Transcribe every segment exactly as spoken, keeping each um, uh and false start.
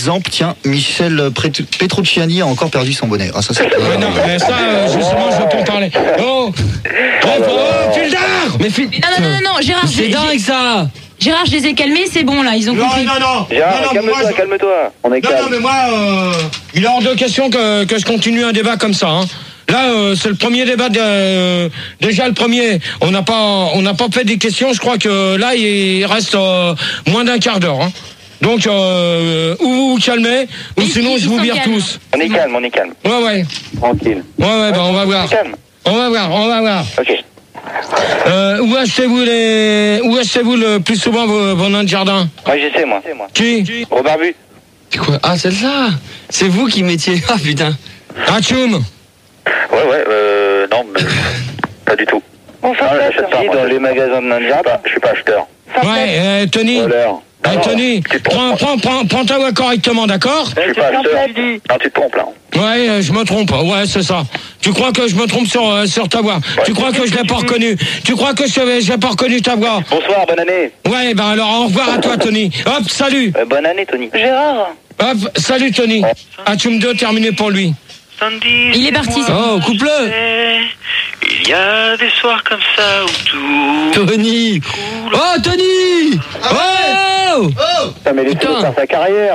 exemple, tiens, Michel Petrucciani a encore perdu son bonnet. Ah, ça, c'est... Ouais, non, mais ça, euh, justement, je veux pas en parler. Oh, oh, oh Fildar. Mais Fil... Non, non, non, non, non, Gérard, c'est j'ai- dingue ça. Gérard, je les ai calmés, c'est bon là, ils ont Non, compris. non, non. Gérard, non, non, calme-toi, moi, je- calme-toi. On est Non, calme. non, mais moi, euh, il est hors de question que, que je continue un débat comme ça. Hein. Là, euh, c'est le premier débat. De, euh, déjà, le premier, on n'a pas, on n'a pas fait des questions. Je crois que là, il reste euh, moins d'un quart d'heure. Hein. Donc, euh, ou vous vous calmez, ou Mais sinon, ils- je ils vous sont vire calmes. tous. On est calme, on est calme. Ouais, ouais. Tranquille. Ouais, ouais, bah, on va On voir. est calme. On va voir, on va voir. Ok. Euh, où achetez-vous les, où achetez-vous le plus souvent vos, vos nains de jardin? Moi, je sais, moi. Qui? Au barbu. C'est quoi? Ah, celle-là. C'est vous qui mettiez. Ah putain. Atchoum. Ouais, ouais, euh, non, mais pas du tout. Enfin, non, j'achète pas. Dans les magasins de Ninja, bah, je suis pas acheteur. Ouais, euh, Tony. Voleur. Eh, Non, Tony, tu te prends, trompes. prends, prends, prends ta voix correctement, d'accord? Je suis pas acheteur. Non, tu te trompes là. Ouais, euh, je me trompe. Ouais, c'est ça. Tu crois que je me trompe sur, euh, sur ta voix? Tu crois que je l'ai pas reconnu? Tu crois que je n'ai pas reconnu ta voix? Bonsoir, bonne année. Ouais, ben alors au revoir à toi, Tony. Hop, salut. Euh, bonne année, Tony. Gérard. Hop, salut, Tony. Atchoum deux, terminé pour lui. Il est parti. Oh, coupe-le. Il y a des soirs comme ça où tout. Tony. Oh, Tony. Oh. Putain, mais laissez-le Putain. faire sa carrière.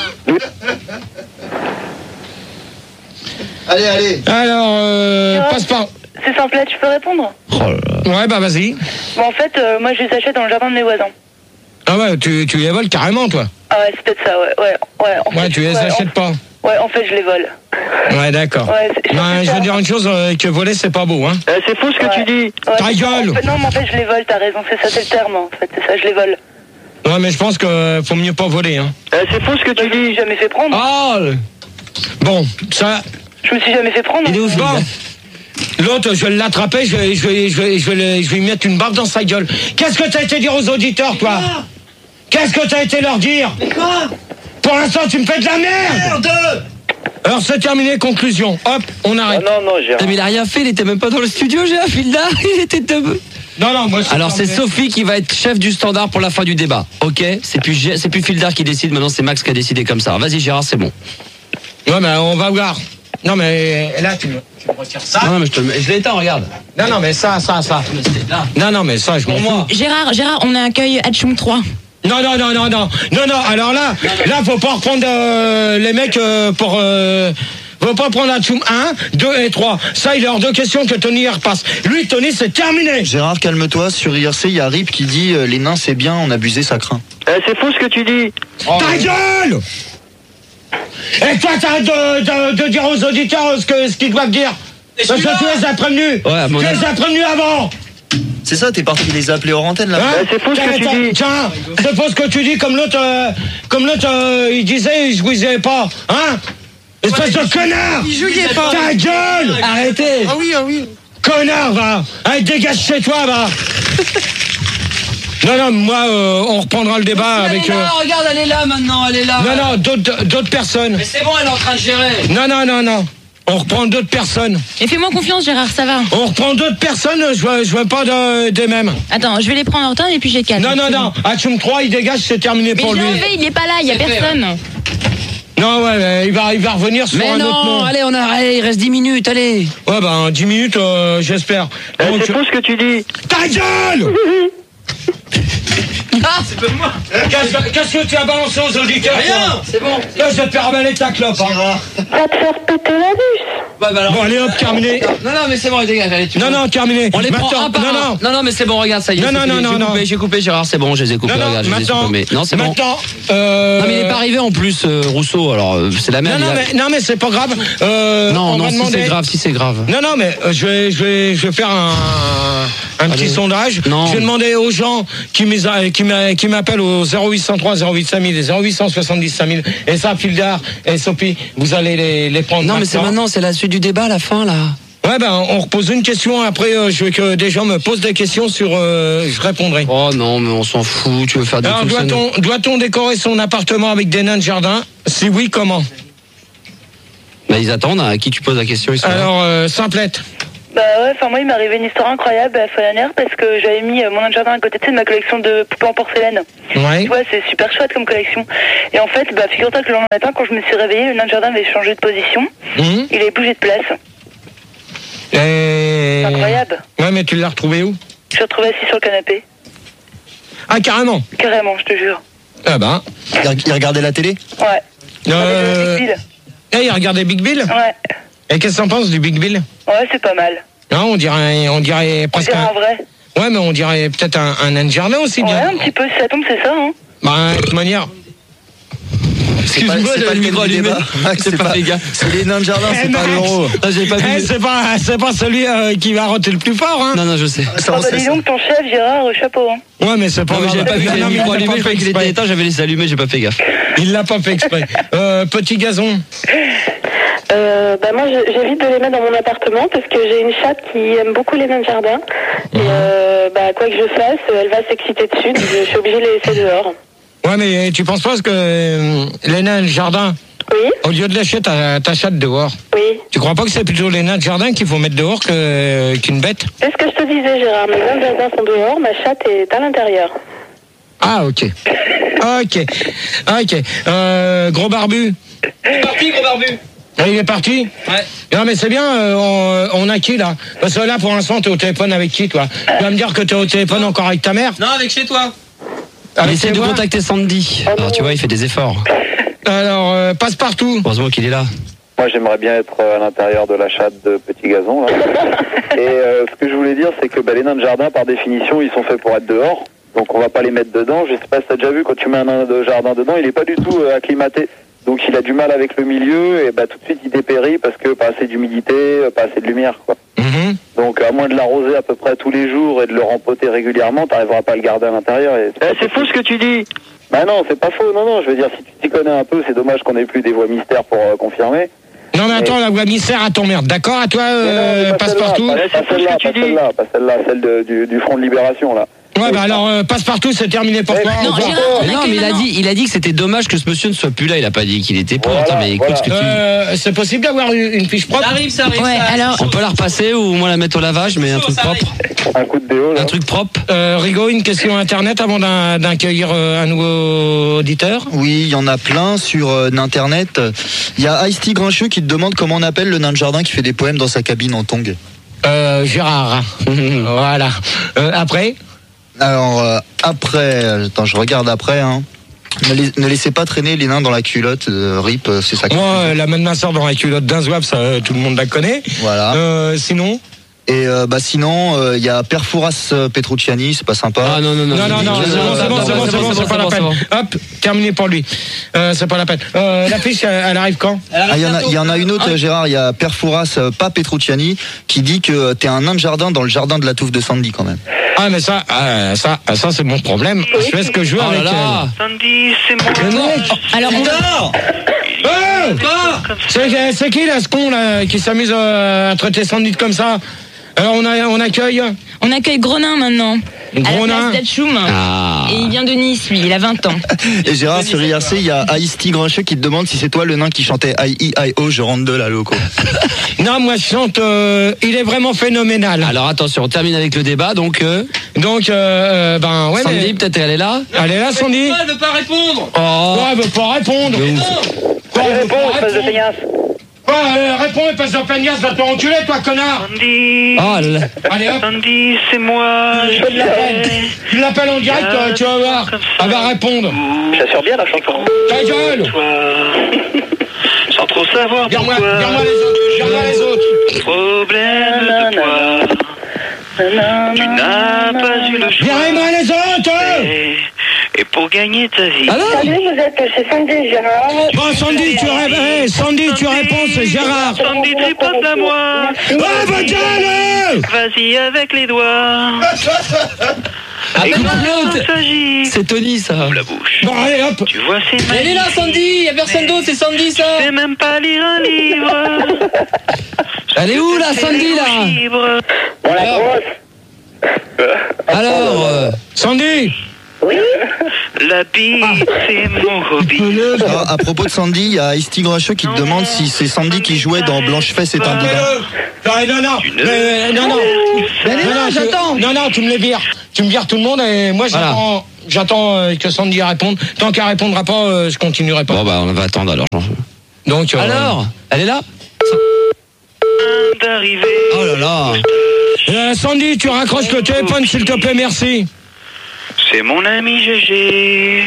Allez, allez. Alors, euh, passe par... C'est simple, tu peux répondre? Ouais, bah vas-y. Bon, en fait, euh, moi je les achète dans le jardin de mes voisins. Ah ouais, tu, tu les voles carrément, toi. Ah ouais, c'est peut-être ça, ouais. Ouais, ouais, en Ouais, fait, tu les ouais, achètes en... pas. Ouais, en fait, je les vole. Ouais, d'accord. Ouais, c'est- Ben, c'est je ça. veux dire une chose, euh, que voler, c'est pas beau, hein. Euh, c'est fou ce que Ouais. tu dis. Ouais, Ta c'est ça. gueule. En fait, non, mais en fait, je les vole, t'as raison, c'est ça, c'est le terme, en fait, c'est ça, je les vole. Ouais, mais je pense que faut mieux pas voler, hein. Euh, c'est fou ce que Je tu me suis dis. jamais fait prendre. Oh. le- Bon, ça... Je me suis jamais fait prendre. Il est où, Bon. Phil? L'autre, je vais l'attraper, je vais, je, vais, je, vais, je, vais le- je vais lui mettre une baffe dans sa gueule. Qu'est-ce que t'as été dire aux auditeurs, toi? Qu'est-ce que t'as été leur dire? Mais quoi? Pour l'instant, tu me fais de la merde. Merde! Alors, c'est terminé, conclusion. Hop, on Ah arrête. non, non, Gérard. Ah, mais il a rien fait, il était même pas dans le studio, Gérard Fildar. Il était de... Non, non, moi, Alors c'est terminé. Sophie qui va être chef du standard pour la fin du débat. Ok, c'est plus Gé- c'est plus Fildar qui décide. Maintenant c'est Max qui a décidé comme ça. Vas-y Gérard, c'est bon. Ouais, mais on va voir. Non, mais là, tu me, tu me retires ça. Non mais je te, le- je l'ai éteint, regarde. Non, non, mais ça, ça, ça. Là. Non, non, mais ça, je m'en Pour fous. moi. Gérard, Gérard, on accueille Atchoum trois. Non, non, non, non, non. Non, non, alors là, là, faut pas reprendre euh, les mecs euh, pour... Euh, faut pas prendre Atchoum un, deux et trois. Ça, il est hors de question que Tony y repasse. Lui, Tony, c'est terminé. Gérard, calme-toi. Sur I R C, il y a Rip qui dit euh, les nains, c'est bien, on abusait, ça craint. Euh, c'est fou ce que tu dis. Ta gueule! Et toi, t'arrêtes de, de, de dire aux auditeurs ce que ce qu'ils doivent dire. Parce que tu les as prévenus. Ouais, à mon tu avis. les as prévenus avant. C'est ça, t'es parti les appeler hors antenne, là. Hein? Euh, c'est faux ce que Tiens, tu tiens, dis. Tiens, c'est faux ce que tu dis, comme l'autre, euh, comme l'autre, euh, il disait, il jouissait pas, hein? Espèce de connard! Il jouait pas. Ta gueule! Arrêtez. Ah oui, ah oui. Connard, va! Allez, dégage chez toi, va! Non, non, moi, euh, on reprendra le débat Elle avec... est là, euh, regarde, elle est là maintenant, elle est là. Non, non, d'autres d'autres personnes. Mais c'est bon, elle est en train de gérer. Non, non, non, non. On reprend d'autres personnes. Et fais-moi confiance, Gérard, ça va. On reprend d'autres personnes, je veux, je veux pas de, des mêmes. Attends, je vais les prendre en retard et puis je les calme. Non, non, C'est non. bon. Atchoum trois, il dégage, c'est terminé Mais pour je lui. l'ai enlevé, il est pas là, il y a C'est fait, personne. Non, ouais, mais il va, il va revenir sur Mais un autre non, nom. allez, on arrête, il reste dix minutes, allez. Ouais, ben, dix minutes, euh, j'espère. Euh, Donc, c'est fou ce que tu dis. ta gueule! Qu'est-ce qu'est-ce que tu as balancé aux auditeurs? Rien! C'est bon. Là, je vais te faire avaler ta clope. Hein. Va te faire péter la bus. Ouais, bah alors. Bon, allez, hop, terminé. Non, non, mais c'est bon, dégage, allez, tu Non, non, terminé. On les prend Maintenant, un par non, un. non. Non, non, mais c'est bon, regarde, ça y est. Non, c'est non, fini. non, J'ai non, coupé, non. J'ai coupé, Gérard, c'est bon, je les ai coupés, Non, non, regarde, je les ai maintenant, supprimés. Non, c'est bon. maintenant, euh... Non, mais il est pas arrivé en plus, euh, Rousseau, alors euh, c'est la Non, merde. non, il a- mais, non, mais c'est pas grave. Euh, Non, on non, va si demander... c'est grave, si c'est grave. Non, non, mais euh, je vais, je vais, je vais faire un, un petit Allez. sondage. Non. Je vais demander aux gens qui m'is- qui m'a- qui m'appellent au zéro huit cent trois zéro huit cinq mille et zéro huit cent soixante-dix cinq mille. Et ça, Fildar et Sophie, vous allez les, les prendre. Non, mais c'est maintenant, c'est la suite du débat, la fin, là. Ouais, ben, on repose une question. Après, euh, je veux que des gens me posent des questions sur. Euh, je répondrai. Oh non, mais on s'en fout, tu veux faire des Alors, trucs. ça nous- doit-on, doit-on décorer son appartement avec des nains de jardin? Si oui, comment? Bah, ils attendent, à qui tu poses la question, ils sont là. Alors, euh, simplette. Bah, Bah ouais, enfin moi il m'est arrivé une histoire incroyable à la fin dernière parce que j'avais mis euh, mon nain de jardin à côté de ma collection de poupées en porcelaine. Ouais. Tu vois, c'est super chouette comme collection. Et en fait, bah figure-toi que le lendemain matin, quand je me suis réveillée, le nain de jardin avait changé de position. Mmh. Il avait bougé de place. Et... C'est incroyable. Ouais, mais tu l'as retrouvé où? Je suis retrouvée assis sur le canapé. Ah, carrément. Carrément, je te jure. Ah bah. Il, il regardait la télé? Ouais. Euh... Big Bill. Eh, il regardait Big Bill? Ouais. Et qu'est-ce que t'en penses du Big Bill? Ouais, c'est pas mal. Non, on dirait, on dirait On presque dirait un... un vrai. Ouais, mais on dirait peut-être un, un nain de jardin aussi, Ouais, bien. un petit peu, si ça tombe, c'est ça, hein. Bah, de toute manière... C'est pas, Excuse-moi, c'est pas j'avais le le même micro allumé. débat. Max, C'est c'est pas pas, fait gaffe. c'est les nains de jardin, Eh, c'est pas Max. l'euro. Ah, j'avais pas Eh, vu. c'est pas, c'est pas celui euh, qui va roter le plus fort, hein. Non, non, je sais. Ça, Ah on bah sait dis ça. donc, ton chef, Gérard, euh, chapeau, hein. Ouais, mais c'est pas Non, mais j'avais pas vu, Non, j'avais non, le mais micro il l'a allumé, pas je fait croyais qu'il était exprès. éteint, j'avais laissé allumer, j'ai pas fait gaffe. Il l'a pas fait exprès. Euh, petit gazon. Euh, bah moi je- j'évite de les mettre dans mon appartement parce que j'ai une chatte qui aime beaucoup les nains de jardin et euh, bah quoi que je fasse elle va s'exciter dessus donc je suis obligée de les laisser dehors. Ouais, mais tu penses pas que euh, les nains de jardin, Oui, au lieu de lâcher ta, ta chatte dehors, oui. tu crois pas que c'est plutôt les nains de jardin qu'il faut mettre dehors que, qu'une bête? C'est ce que je te disais Gérard, mes nains de jardin sont dehors, ma chatte est à l'intérieur. Ah, ok. Ok. Ok. Euh, gros barbu. C'est parti, gros barbu. Ah, il est parti? Ouais. Non, mais c'est bien, euh, on, on a qui là? Parce que là, pour l'instant, t'es au téléphone avec qui, toi? Tu vas me dire que t'es au téléphone encore avec ta mère? Non, avec chez toi. Il Avec essaie tes de voix contacter Sandy. Alors tu vois, il fait des efforts. Alors, euh, passe partout. Heureusement qu'il est là. Moi, j'aimerais bien être à l'intérieur de la chatte de Petit Gazon. Là. Et euh, ce que je voulais dire, c'est que bah, les nains de jardin, par définition, ils sont faits pour être dehors. Donc on va pas les mettre dedans. Je sais pas si t'as déjà vu, quand tu mets un nain de jardin dedans, il est pas du tout euh, acclimaté. Donc il a du mal avec le milieu et bah tout de suite il dépérit parce que pas assez d'humidité, euh, pas assez de lumière, quoi. Mhm. Donc à moins de l'arroser à peu près tous les jours et de le rempoter régulièrement, t'arriveras pas à le garder à l'intérieur. Et... Eh, c'est faux ce que tu dis. Bah non, c'est pas faux. Non, non, je veux dire, si tu t'y connais un peu, c'est dommage qu'on ait plus des voix mystères pour euh, confirmer. Non, mais attends, la voix mystère à ton merde. D'accord, à toi, Mais non, euh, mais pas passe celle-là, partout? Pas, Ouais, pas c'est faux celle-là, ce que pas tu dis. celle-là, pas celle-là, celle de- du, du Front de Libération, là. Ouais, bah alors, euh, passe partout, c'est terminé pour Ouais, toi. mais Au Non, revoir. Gérard, on Mais non, accueille mais il a maintenant. dit, il a dit que c'était dommage que ce monsieur ne soit plus là. Il a pas dit qu'il était pour. Voilà, Attends, mais écoute voilà. ce que tu dis. Euh, c'est possible d'avoir une, une fiche propre? ça arrive, Ouais, alors, On peut la repasser ou moi la mettre au lavage, mais un truc propre. Un coup de déo, là. Un truc propre. Euh, Rigaud, une question internet avant d'un- d'accueillir euh, un nouveau auditeur? Oui, il y en a plein sur euh, Internet. Il y a Ice-T Grincheux qui te demande comment on appelle le nain de jardin qui fait des poèmes dans sa cabine en tongs. Euh, Gérard. Voilà. Euh, après? Alors, euh, après, euh, attends, je regarde après, hein. Ne, les- ne laissez pas traîner les nains dans la culotte, euh, Rip, euh, c'est ça. Moi, euh, la main de ma soeur dans la culotte d'un zouave, ça, euh, tout le monde la connaît. Voilà. Euh, sinon? Et euh, bah sinon, euh, il y a Perfouras euh, Petrucciani, c'est pas sympa. Ah non, non, non. Non, non, non, c'est bon, c'est bon, c'est bon, c'est bon, c'est pas la peine. Hop, terminé pour lui. Euh, c'est pas la peine. Euh, la fiche, elle, elle arrive quand? Ah, il y en a, il y en a une autre, Gérard. Il y a Perfouras, euh, pas Petrucciani, qui dit que euh, t'es un nain de jardin dans le jardin de la touffe de Sandy quand même. Ah, mais ça, euh, ça, ça, c'est mon problème. Je fais ce que je veux Oh là avec là. Sandy, c'est moi. elle. Le mec. alors on va... Euh, c'est, c'est qui là, ce con là, qui s'amuse euh, à traiter Sandy comme ça? Alors on, a, on accueille on accueille Gronin maintenant. Gros à la nain. place d'Atchoum. Ah. Et il vient de Nice, lui, il a vingt ans. Et Gérard, sur I R C, il y a Ice-T Grincheux qui te demande si c'est toi le nain qui chantait I E I O, je rentre de la loco. Non, moi je chante, euh, il est vraiment phénoménal. Alors attention, on termine avec le débat. Donc, euh, Donc, euh, euh, ben ouais, Sandy, mais... peut-être elle est là. Allez là, Sandy. Elle veut pas répondre. Oh, ouais, elle veut pas répondre. Quoi, elle veut Réponds, pas espèce de répondre feignasse. Quoi, euh, réponds, espèce de peignasse, va te enculer, toi, connard. Sandy, Oh là. Allez hop, Sandy, c'est moi. je te l'appelle. Tu l'appelles en direct, euh, tu vas voir. Elle va répondre. J'assure bien la chanson. Ta gueule. Toi, sans trop savoir Garde-moi, pourquoi. garde-moi les autres, garde-moi les autres. Problème de toi. Tu n'as pas eu le choix. Garde-moi les autres. Et, et pour gagner ta vie. Alors Salut, vous êtes chez Sandy Gérard. Bon, Sandy, tu, ré... hey, Sandy, tu réponds, c'est Gérard. Sandy, tripote la moi. Ah, va gueule. Vas-y avec les doigts. Ah, Et mais quand non, il s'agit, c'est Tony ça. ouvre la bouche. Bon, allez hop. Tu vois, c'est magique. Elle est là, Sandy. Y a personne d'autre, c'est Sandy ça. Tu sais même pas lire un livre. Elle est où là, Sandy là? Libre. Bon, la grosse. Alors, euh, Sandy. Oui. La bite, c'est mon hobby. Ah, à propos de Sandy, il y a Isti Gracheux qui te demande si c'est Sandy qui jouait dans Blanche-Fesse est un boudin. Non, non, non, mais, non, non. Mais non, non, j'attends. Non, non, tu me les vires. Tu me vires tout le monde et moi j'attends, voilà. j'attends euh, que Sandy réponde. Tant qu'elle répondra pas, euh, je continuerai pas. Bon bah on va attendre alors. Donc. Euh, alors, elle est là D'arriver. Oh là là. Euh, Sandy, tu raccroches le téléphone s'il te plaît, merci. C'est mon ami Gégé.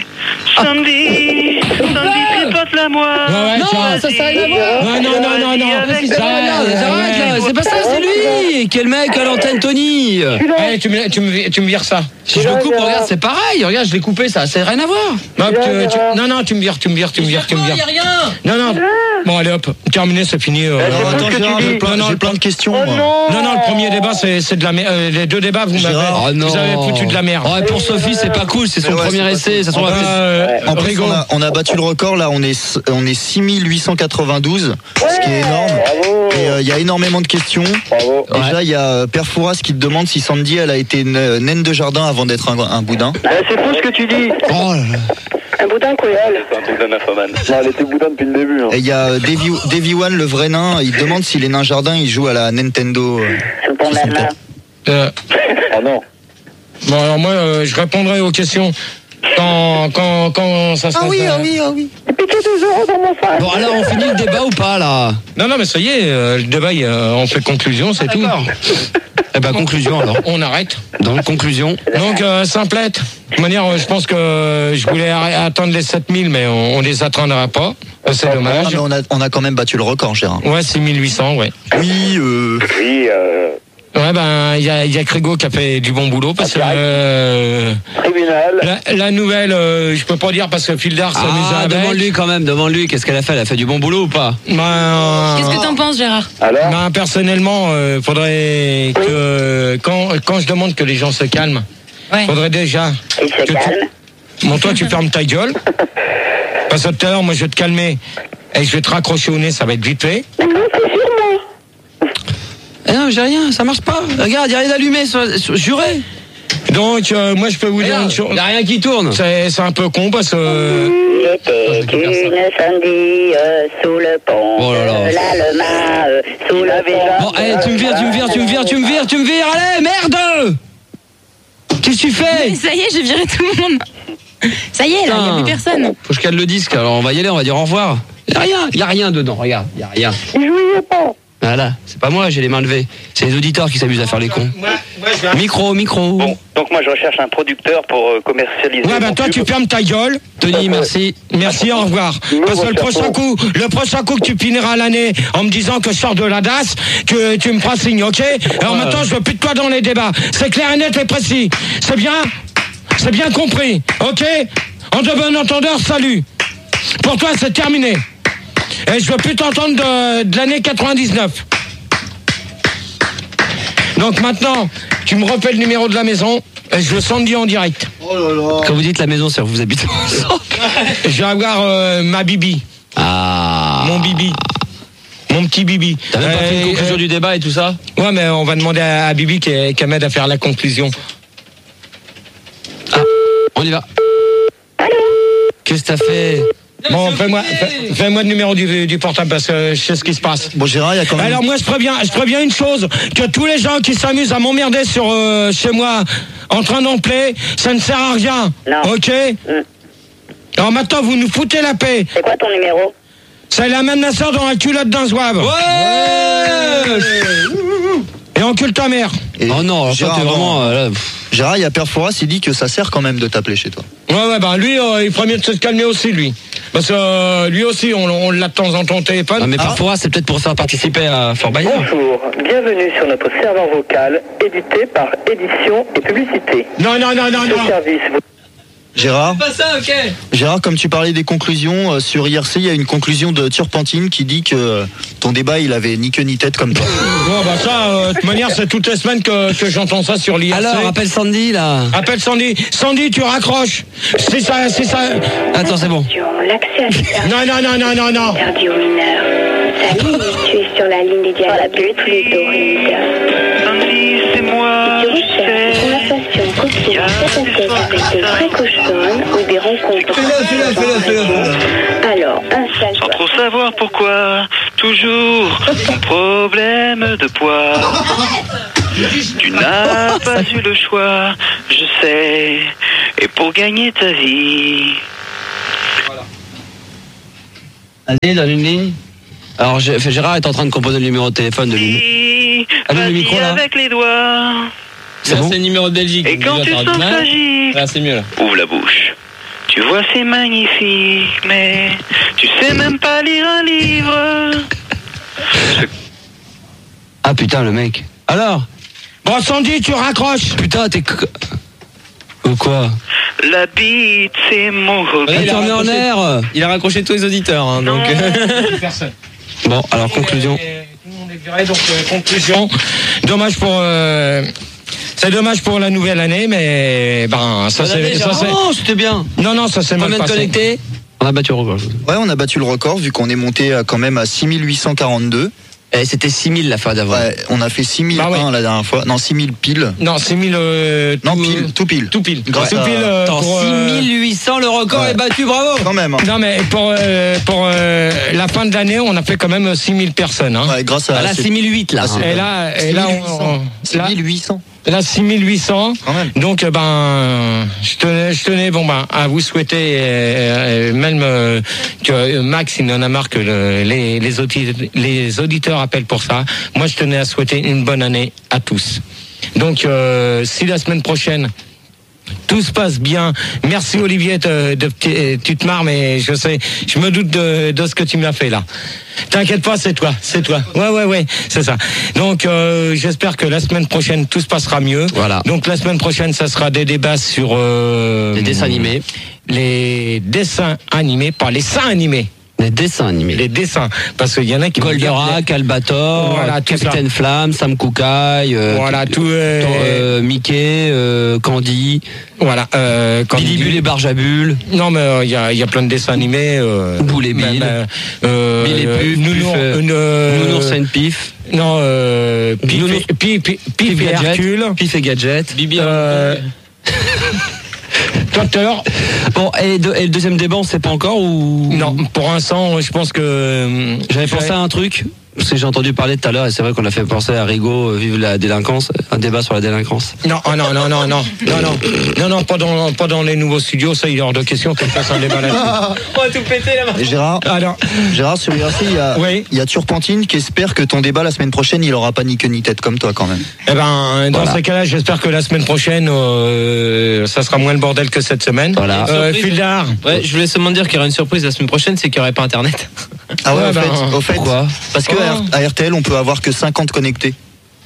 Sandy, Sandy, tripote la moi. Ouais, ouais, Non, tiens. ça, ça rien à voir. Ouais, non, non, non, non. Avec Ça, toi. Arrête, arrête, là, c'est pas ça, c'est lui. Quel mec à l'antenne, Tony. Allez, tu me, tu me, tu me vires ça. Si je le coupe, regarde, c'est pareil. Regarde, je l'ai coupé, ça, c'est rien à voir. Hop, tu- tu- non, non, tu me vires, tu me vires, tu me vires, tu me vires. Y a rien. Non, non. Bon, allez, hop, terminé, c'est fini. euh. Alors, attends, ce que tu Gérard, dis. j'ai plein, Non, non, j'ai plein de questions. Oh moi. non. Non, non, le premier débat, c'est c'est de la merde. Euh, les deux débats, vous m'avez Gérard. Oh non. vous avez foutu de la merde. Oh, et pour Sophie, c'est pas cool, c'est son Mais ouais, premier c'est pas essai. cool. Ça se trouve, Ah, elle fait- euh, En plus, Rigaud. on a, on a battu le record, là, on est, on est six mille huit cent quatre-vingt-douze, ce qui est énorme. Bravo. Et il y a énormément de questions. Bravo. Déjà, il y a euh, Père Fouras qui te demande si Sandy, elle a été na- naine de jardin avant d'être un, un boudin. Ah, c'est faux ce que tu dis. Oh là là. Un boudin coyol. C'est un boudin nymphomane. Non, elle était boudin depuis le début. Hein. Et il y a euh, Davy, Davy One, le vrai nain, il te demande si les nains jardins, ils jouent à la Nintendo. euh, C'est pour ma main. Euh, Oh non. bon, alors moi, euh, je répondrai aux questions quand, quand, quand ça se Ah oui, passe, ah euh, oui, ah oui. J'ai piqué deux euros dans mon face. Bon, alors, on finit le débat ou pas, là? Non, non, mais ça y est, euh, le débat, il, euh, on fait conclusion, c'est tout. D'accord. Eh ben, conclusion, alors. On arrête. Dans la conclusion. Donc, euh, simplette. De toute manière, euh, je pense que euh, je voulais arrêt- atteindre les sept mille, mais on, on les atteindra pas. Euh, C'est Ah, dommage. mais on, a, on a quand même battu le record, Gérard. Ouais, six mille huit cents, ouais. Oui, euh, Oui, euh, Ouais, ben, il y a, il y a Crégo qui a fait du bon boulot parce que euh, tribunal. la, la nouvelle, euh, je peux pas dire parce que Fildar s'amuse Ah, avec. demande-lui quand même, demande-lui. Qu'est-ce qu'elle a fait? Elle a fait du bon boulot ou pas? Ben, Qu'est-ce que t'en penses, Gérard? Alors ben, personnellement, euh, faudrait que quand, quand je demande que les gens se calment, Ouais. faudrait déjà. Il se que tu- calme. Bon, toi, tu fermes ta gueule. Parce que tout à l'heure, moi, je vais te calmer et je vais te raccrocher au nez, ça va être vite fait. Non, c'est sur moi. Eh non, j'ai rien, ça marche pas. Regarde, y a rien d'allumé, sur- sur- juré. Donc, euh, moi, je peux vous dire une chose. Y a rien qui tourne. C'est c'est un peu con parce que. Il était une Sandy euh, sous le pont. Oh là là. Euh, l'Allemagne, euh, sous le pont. Bon, allez, tu me vires, tu me vires, tu me vires, tu me vires, tu me vires, allez, merde! Qu'est-ce que tu fais? Ça y est, j'ai viré tout le monde. Ça y est, là, il n'y a plus personne. Faut que je cale le disque, alors on va y aller, on va dire au revoir. Y a rien, y a rien dedans, regarde, y a rien. Il jouait pas. Voilà, c'est pas moi, j'ai les mains levées. C'est les auditeurs qui s'amusent à faire les cons. Moi, moi, je vais- Micro, micro. Bon, donc moi je recherche un producteur pour euh, commercialiser. Ouais, ben mon toi, pub. tu fermes ta gueule. Tony, merci. Merci, au revoir. Parce que le prochain coup, le prochain coup que tu finiras l'année en me disant que je sors de la D A S, que tu me feras signe, ok? Alors maintenant, je veux plus de toi dans les débats. C'est clair et net et précis. C'est bien? C'est bien compris, ok? En de bon entendeur, salut. Pour toi, c'est terminé. Et je veux plus t'entendre de, de l'année quatre-vingt-dix-neuf. Donc maintenant, tu me refais le numéro de la maison et je le Sandy en direct. oh là là. Quand vous dites la maison, c'est que vous habitez ensemble. Je vais avoir euh, ma bibi, Ah. mon bibi, mon petit bibi. T'as même pas fait une Euh, conclusion euh, du débat et tout ça? Ouais, mais on va demander à, à Bibi qu'elle qu'elle m'aide à faire la conclusion. On y va. Qu'est-ce que t'as fait? Bon, fais-moi fais- fais-moi le numéro du, du portable parce que je sais ce qui se passe. Bon, Gérard, il y a quand même. Alors moi, je préviens, je préviens une chose, que tous les gens qui s'amusent à m'emmerder sur euh, chez moi en train d'empler, ça ne sert à rien. Non. Ok? Mm. Alors maintenant, vous nous foutez la paix. C'est quoi ton numéro? C'est la même nasseur dans la culotte d'un zouave. Ouais! Et encule ta mère. Et Oh non, alors toi, Gérard, t'es vraiment. non. euh, là, pff. Gérard, il y a Père Fouras, il dit que ça sert quand même de t'appeler chez toi. Ouais, ouais, bah lui, euh, il ferait mieux de se calmer aussi, lui. Parce que euh, lui aussi, on, on l'a de temps en temps au téléphone. Non, mais Ah. parfois, c'est peut-être pour faire participer à Fort Bayard. Bonjour, bienvenue sur notre serveur vocal, édité par Édition et Publicité. Non, non, non, non, Ce non. service vous Gérard, Pas ça, ok. Gérard, comme tu parlais des conclusions, euh, sur I R C, il y a une conclusion de Turpentine qui dit que euh, ton débat, il avait ni queue ni tête comme toi. Bon, bah ça, euh, de toute manière, c'est toutes les semaines que, que j'entends ça sur l'I R C. Alors, appelle Sandy, là. Appelle Sandy. Sandy, tu raccroches. C'est ça, c'est ça. Attends, c'est bon. L'accès à Non, non, non, non, non, non. interdit aux mineurs. Salut, tu es sur la ligne dédiée à la butte fluidoïde. Sandy, c'est moi, Si tu je recherches sais. une conversation continue, tête à tête avec de vrais cochons ou des rencontres. Fais-le, fais-le, fais-le, fais-le. Alors, Sans installe-toi. trop savoir pourquoi, toujours mon problème de poids. Tu n'as pas eu le choix, je sais, et pour gagner ta vie. Vas-y, donne une ligne. Alors, G- Gérard est en train de composer le numéro de téléphone de lui. Dis, Allez, le vas-y micro, là. avec les doigts. C'est Là, bon c'est le numéro de Belgique. Et donc quand déjà, tu t'auras sens du que mal. ça gicle, Là, c'est mieux, là. ouvre la bouche. Tu vois, c'est magnifique, mais tu sais même pas lire un livre. Ah putain, le mec. Alors Bon, Sandy, tu raccroches. Putain, t'es. co- Ou quoi La bite, c'est mon hobby. Ouais, Ah, il a tu remets en raccroché. air. Il a raccroché tous les auditeurs, hein, donc. Personne. Bon, alors, conclusion. Tout le monde est viré, donc euh, conclusion. Dommage pour. euh, C'est dommage pour la nouvelle année, mais ben ça c'est. ça, c'est- Oh, c'était bien. Non, non, ça c'est mal Combien de passé. connectés On a battu le record. Ouais, on a battu le record vu qu'on est monté à, quand même à six mille huit cent quarante-deux. Eh, c'était six mille la fois d'avant. Ouais, on a fait six mille un Bah ouais. la dernière fois. Non, six mille pile. Non, c'est mille. euh, Non, tout, pile, tout pile. Tout pile. Grâce tout à- pile. euh, Attends, pour, euh, six mille huit cents, le record ouais. est battu, bravo. Quand même. hein. Non, mais pour, euh, pour euh, la fin de l'année, on a fait quand même six mille personnes. Hein. Ouais, grâce à. Ah, là, c'est- six mille huit, là. Ah, c'est- Et là, et là, on, on- six là, mille huit cents. là, six mille huit cents. Quand même. Donc, euh, ben, je tenais, je tenais, bon, ben, à vous souhaiter, euh, euh, même euh, que euh, Max, il en a marre que le- les, les, audi- les auditeurs appellent pour ça. Moi, je tenais à souhaiter une bonne année à tous. Donc, euh, si la semaine prochaine, tout se passe bien. Merci Olivier, de, de, de- tu te marres, mais je sais, je me doute de, de ce que tu m'as fait là. T'inquiète pas, c'est toi, c'est toi. Ouais, ouais, ouais, c'est ça. Donc, euh, j'espère que la semaine prochaine, tout se passera mieux. Voilà. Donc, la semaine prochaine, ça sera des débats sur... Euh, Les dessins animés. Les dessins animés, pas les seins animés. Les dessins animés. Les dessins. Parce qu'il y en a qui... Goldorak, Albator, Voilà, tout Capitaine Flamme, Sam Koukaï, euh, Voilà, tout... euh, euh, Mickey, euh, Candy, voilà. Euh, quand Billy il dit- Bull et Barjabul. Non, mais il euh, y, a, y a plein de dessins animés. Euh, Boule et Bill. même, euh, Bill et euh, Puff, Nounours, Puff, euh, euh, Nounours and Pif. Non, euh, Pif, Nounours- et- Pif, Pif, Pif et Gadget. Hercule. Pif et Gadget. Bibi, Euh, Docteur. Bon, et, de- et le deuxième débat, on sait pas encore ou. Non, pour l'instant, je pense que. euh, J'avais pensé à un truc, parce que j'ai entendu parler tout à l'heure, et c'est vrai qu'on a fait penser à Rigaud, euh, vive la délinquance, un débat sur la délinquance. Non, oh non, non, non, non, non, non, non, non, pas dans, pas dans les nouveaux studios, ça il est hors de question qu'on fasse un débat là-dessus. On va tout péter là-bas. Et Gérard, Alors, Gérard sur I R C, il y a, Oui. il y a Turpentine qui espère que ton débat la semaine prochaine, il aura pas ni queue ni tête comme toi quand même. eh ben, dans Voilà. ces cas-là, j'espère que la semaine prochaine, euh, ça sera moins le bordel que cette semaine. Voilà. Euh, Surprise. Fildar. Ouais, je voulais seulement dire qu'il y aura une surprise la semaine prochaine, c'est qu'il n'y aurait pas internet. Ah ouais, Ouais, au, ben, fait, au fait, Pourquoi parce que Oh. à R T L, on peut avoir que cinquante connectés.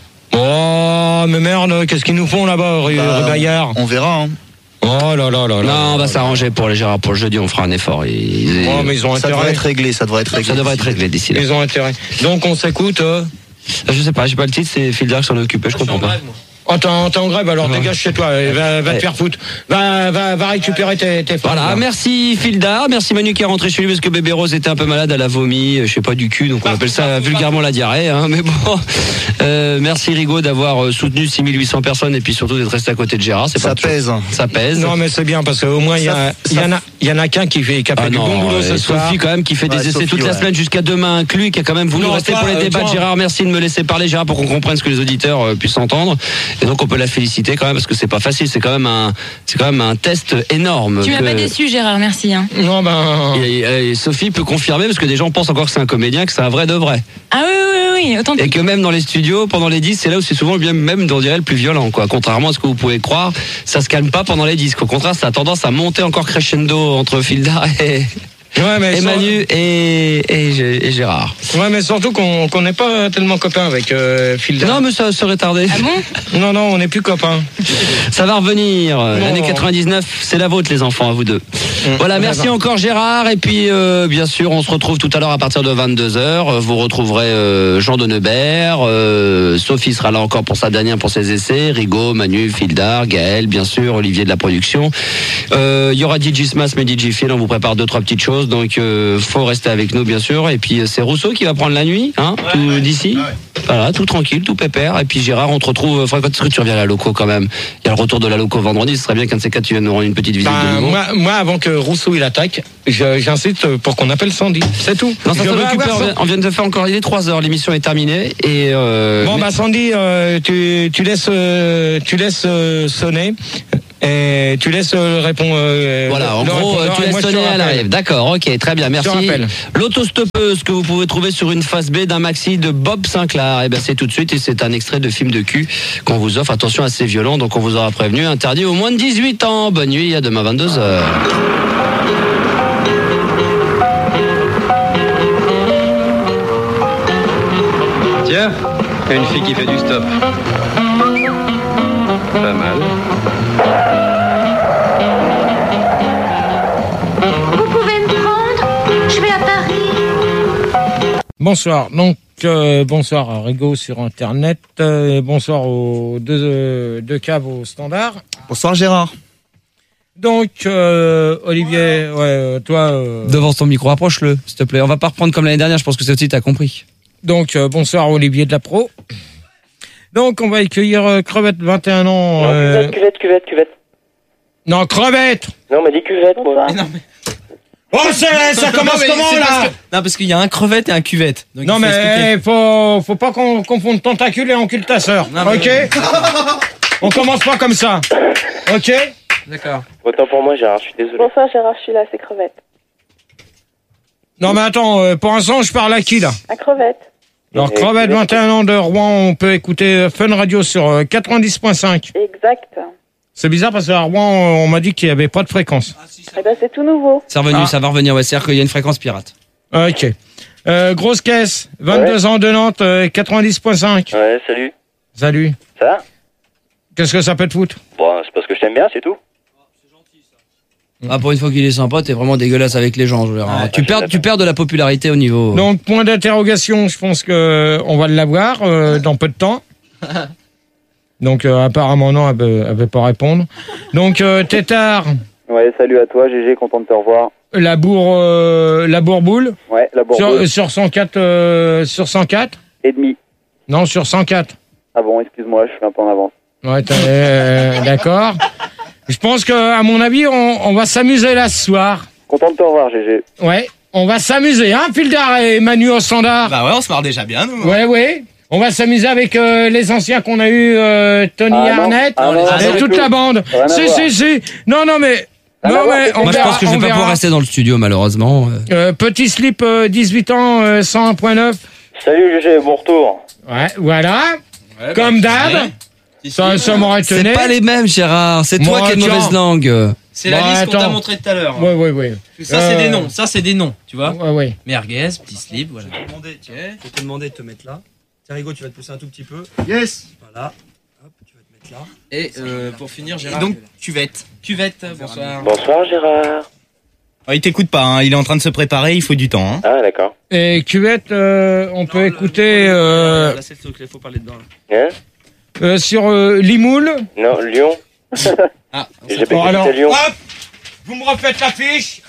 Oh, mais merde, qu'est-ce qu'ils nous font là-bas, rue, Bah, rue Bayard? On verra. Hein. Oh là là là là. Non, on va s'arranger pour les Gérard. Pour le jeudi, on fera un effort. Et- Oh, mais ils ont Ça devrait intérêt. être réglé, ça devrait être réglé. Ça devrait être réglé d'ici là. Ils ont intérêt. Donc on s'écoute. Euh... Je sais pas, j'ai pas le titre, c'est Fildar qui s'en est occupé, je comprends pas. Oh, t'es en, t'es en grève, alors Ouais. dégage chez toi. et Va, va te Ouais. faire foutre. Va, va, va récupérer tes, tes femmes, Voilà, là. merci Fildar, merci Manu qui est rentré chez lui parce que bébé Rose était un peu malade, elle a vomi, je sais pas du cul, donc on appelle ça vulgairement la diarrhée, hein, mais bon. Euh, merci Rigaud d'avoir euh, soutenu six mille huit cents personnes et puis surtout d'être resté à côté de Gérard, c'est Ça pas toujours- pèse. Ça pèse. Non, mais c'est bien parce qu'au moins il y, a- Ça- il y en a, il y en a qu'un qui fait, qui a fait Ah du non, bon boulot euh, ce soir. Sophie quand même qui fait des Ouais, essais Sophie, toute la ouais. semaine jusqu'à demain inclus, qui a quand même voulu Non, rester toi, pour les euh, débats de toi. Gérard. Merci de me laisser parler Gérard pour qu'on comprenne ce que les auditeurs euh, puissent entendre. Et donc on peut la féliciter quand même parce que c'est pas facile, c'est quand même un, c'est quand même un test énorme. Tu m'as que- pas déçu, Gérard, merci. Hein. Non, ben. Et, et Sophie peut confirmer parce que des gens pensent encore que c'est un comédien, que c'est un vrai de vrai. Ah oui, oui, oui, oui, Et authentique. que même dans les studios, pendant les disques, c'est là où c'est souvent bien, même, on dirait, le plus violent, quoi. Contrairement à ce que vous pouvez croire, ça se calme pas pendant les disques. Au contraire, ça a tendance à monter encore crescendo entre Fildar et, Ouais, mais et sur- Manu et, et, et Gérard. Ouais, mais surtout qu'on qu'on n'est pas tellement copains avec euh, Fildar. Non, mais ça serait tardé. Ah bon? non, non, on n'est plus copains. Ça va revenir. L'année quatre-vingt-dix-neuf, c'est la vôtre, les enfants, à vous deux. Voilà, merci D'accord. encore Gérard. Et puis, euh, bien sûr, on se retrouve tout à l'heure à partir de vingt-deux heures. Vous retrouverez euh, Jean Denebert. Euh, Sophie sera là encore pour sa dernière, pour ses essais. Rigaud, Manu, Fildar, Gaël, bien sûr, Olivier de la production. Euh, Il y aura D J Smas, mais D J Phil. On vous prépare deux, trois petites choses. Donc, euh, faut rester avec nous, bien sûr. Et puis, euh, c'est Rousseau qui qui va prendre la nuit, hein, ouais, tout ouais. d'ici. Ouais. Voilà, tout tranquille, tout pépère. Et puis Gérard, on te retrouve. Faudrait quand est-ce que tu reviens à la loco quand même. Il y a le retour de la loco vendredi. Ce serait bien qu'un de ces quatre, tu viennes nous rendre une petite visite. Bah, de moi, moi, avant que Rousseau il attaque, je, j'incite pour qu'on appelle Sandy. C'est tout. Non, ça je on, vient, on vient de faire encore. Il est trois heures. L'émission est terminée. Et euh, bon, mais... bah Sandy, euh, tu, tu laisses, euh, tu laisses euh, sonner. Et tu laisses euh, répondre. Euh, voilà, en gros, tu laisses sonner, elle arrive. D'accord, ok, très bien, merci. L'autostoppeuse que vous pouvez trouver sur une face B d'un maxi de Bob Sinclair. Et ben c'est tout de suite et c'est un extrait de film de cul qu'on vous offre. Attention, assez violent, donc on vous aura prévenu. Interdit aux moins de dix-huit ans. Bonne nuit, à demain vingt-deux heures. Tiens, il y a une fille qui fait du stop. Pas mal. Vous pouvez me prendre ? Je vais à Paris. Bonsoir. Donc, euh, bonsoir à Rigaud sur Internet. Euh, bonsoir aux deux, euh, deux caves au standard. Bonsoir Gérard. Donc, euh, Olivier, ouais, toi... Euh... Devant ton micro, approche-le, s'il te plaît. On va pas reprendre comme l'année dernière, je pense que c'est aussi, t'as compris. Donc, euh, bonsoir Olivier de la Pro. Donc, on va accueillir euh, Crevette, vingt et un ans. Non, euh... cuvette, cuvette, cuvette. Non, Crevette. Non, on m'a dit cuvette, moi. Mais non, mais... Oh, ça, ça commence non, comment, là parce que... Non, parce qu'il y a un crevette et un cuvette. Donc non, il faut mais il faut, faut pas qu'on confondre tentacule et encule-ta-sœur. Ok. On commence pas comme ça. Ok. D'accord. Autant pour moi, Gérard, je suis désolé. Bonsoir, Gérard, je suis là, c'est Crevette. Non, mais attends, euh, pour l'instant, je parle à qui, là? À Crevette. Alors, Crevette, vingt et un ans de Rouen, on peut écouter Fun Radio sur euh, quatre-vingt-dix virgule cinq. Exact. C'est bizarre parce qu'à Rouen, on m'a dit qu'il n'y avait pas de fréquence. Ah, si, eh ben, c'est tout nouveau. C'est revenu, ah. ça va revenir, ouais, c'est-à-dire qu'il y a une fréquence pirate. Ok. Euh, grosse caisse, vingt-deux ouais. ans de Nantes, euh, quatre-vingt-dix virgule cinq. Ouais, salut. Salut. Ça va? Qu'est-ce que ça peut te foutre? Bon, c'est parce que je t'aime bien, c'est tout. Ah, pour une fois qu'il est sympa, t'es vraiment dégueulasse avec les gens. Je veux dire. Ouais, tu, perds, tu perds de la popularité au niveau... Donc, point d'interrogation, je pense que on va l'avoir euh, dans peu de temps. Donc, euh, apparemment, non, elle ne veut pas répondre. Donc, euh, Tétard. Ouais, salut à toi, G G, content de te revoir. La bourre, euh, la bourboule. Ouais, la bourboule. Sur, sur cent quatre, euh, sur cent quatre. Et demi. Non, sur cent quatre. Ah bon, excuse-moi, je suis un peu en avance. Ouais, euh, d'accord. Je pense qu'à mon avis, on, on va s'amuser là ce soir. Content de te revoir, G G. Ouais, on va s'amuser, hein, Fildar et Manu au standard. Bah ouais, on se marre déjà bien, nous. Ouais, ouais. On va s'amuser avec euh, les anciens qu'on a eu, euh, Tony ah, Arnett ah, non, et non, toute tout. la bande. Si, si, si. Non, non, mais... Non, mais Moi, je pense que je vais pas pouvoir rester dans le studio, malheureusement. Euh, petit slip, euh, dix-huit ans, euh, cent un virgule neuf. Salut, G G, bon retour. Ouais, voilà. Ouais, comme bah, d'hab. Ça, ça m'aurait tenu. C'est pas les mêmes, Gérard. C'est toi Moi, qui as une mauvaise langue. C'est la bon, liste attends. qu'on t'a montré tout à l'heure. Ouais, ouais, ouais. Ça, euh... c'est des noms. Ça, c'est des noms, tu vois. Ouais, ouais. Merguez, petit slip, voilà. Je vais te demander, tiens, je vais te demander de te mettre là. Tiens, Rigaud, tu vas te pousser un tout petit peu. Yes. Voilà. Hop, tu vas te mettre là. Et euh, pour finir, Gérard. Et donc, cuvette. Cuvette, bonsoir. Bonsoir, Gérard. Oh, il t'écoute pas, hein. Il est en train de se préparer, il faut du temps. Hein. Ah, d'accord. Et cuvette, euh, on non, peut le, écouter... Le, euh... Là, c'est le truc, il faut parler dedans. Là. Hein euh, sur euh, Limoule. Non, Lyon. Ah, j'ai bon, pas alors, Lyon. Hop, vous me refaites la fiche.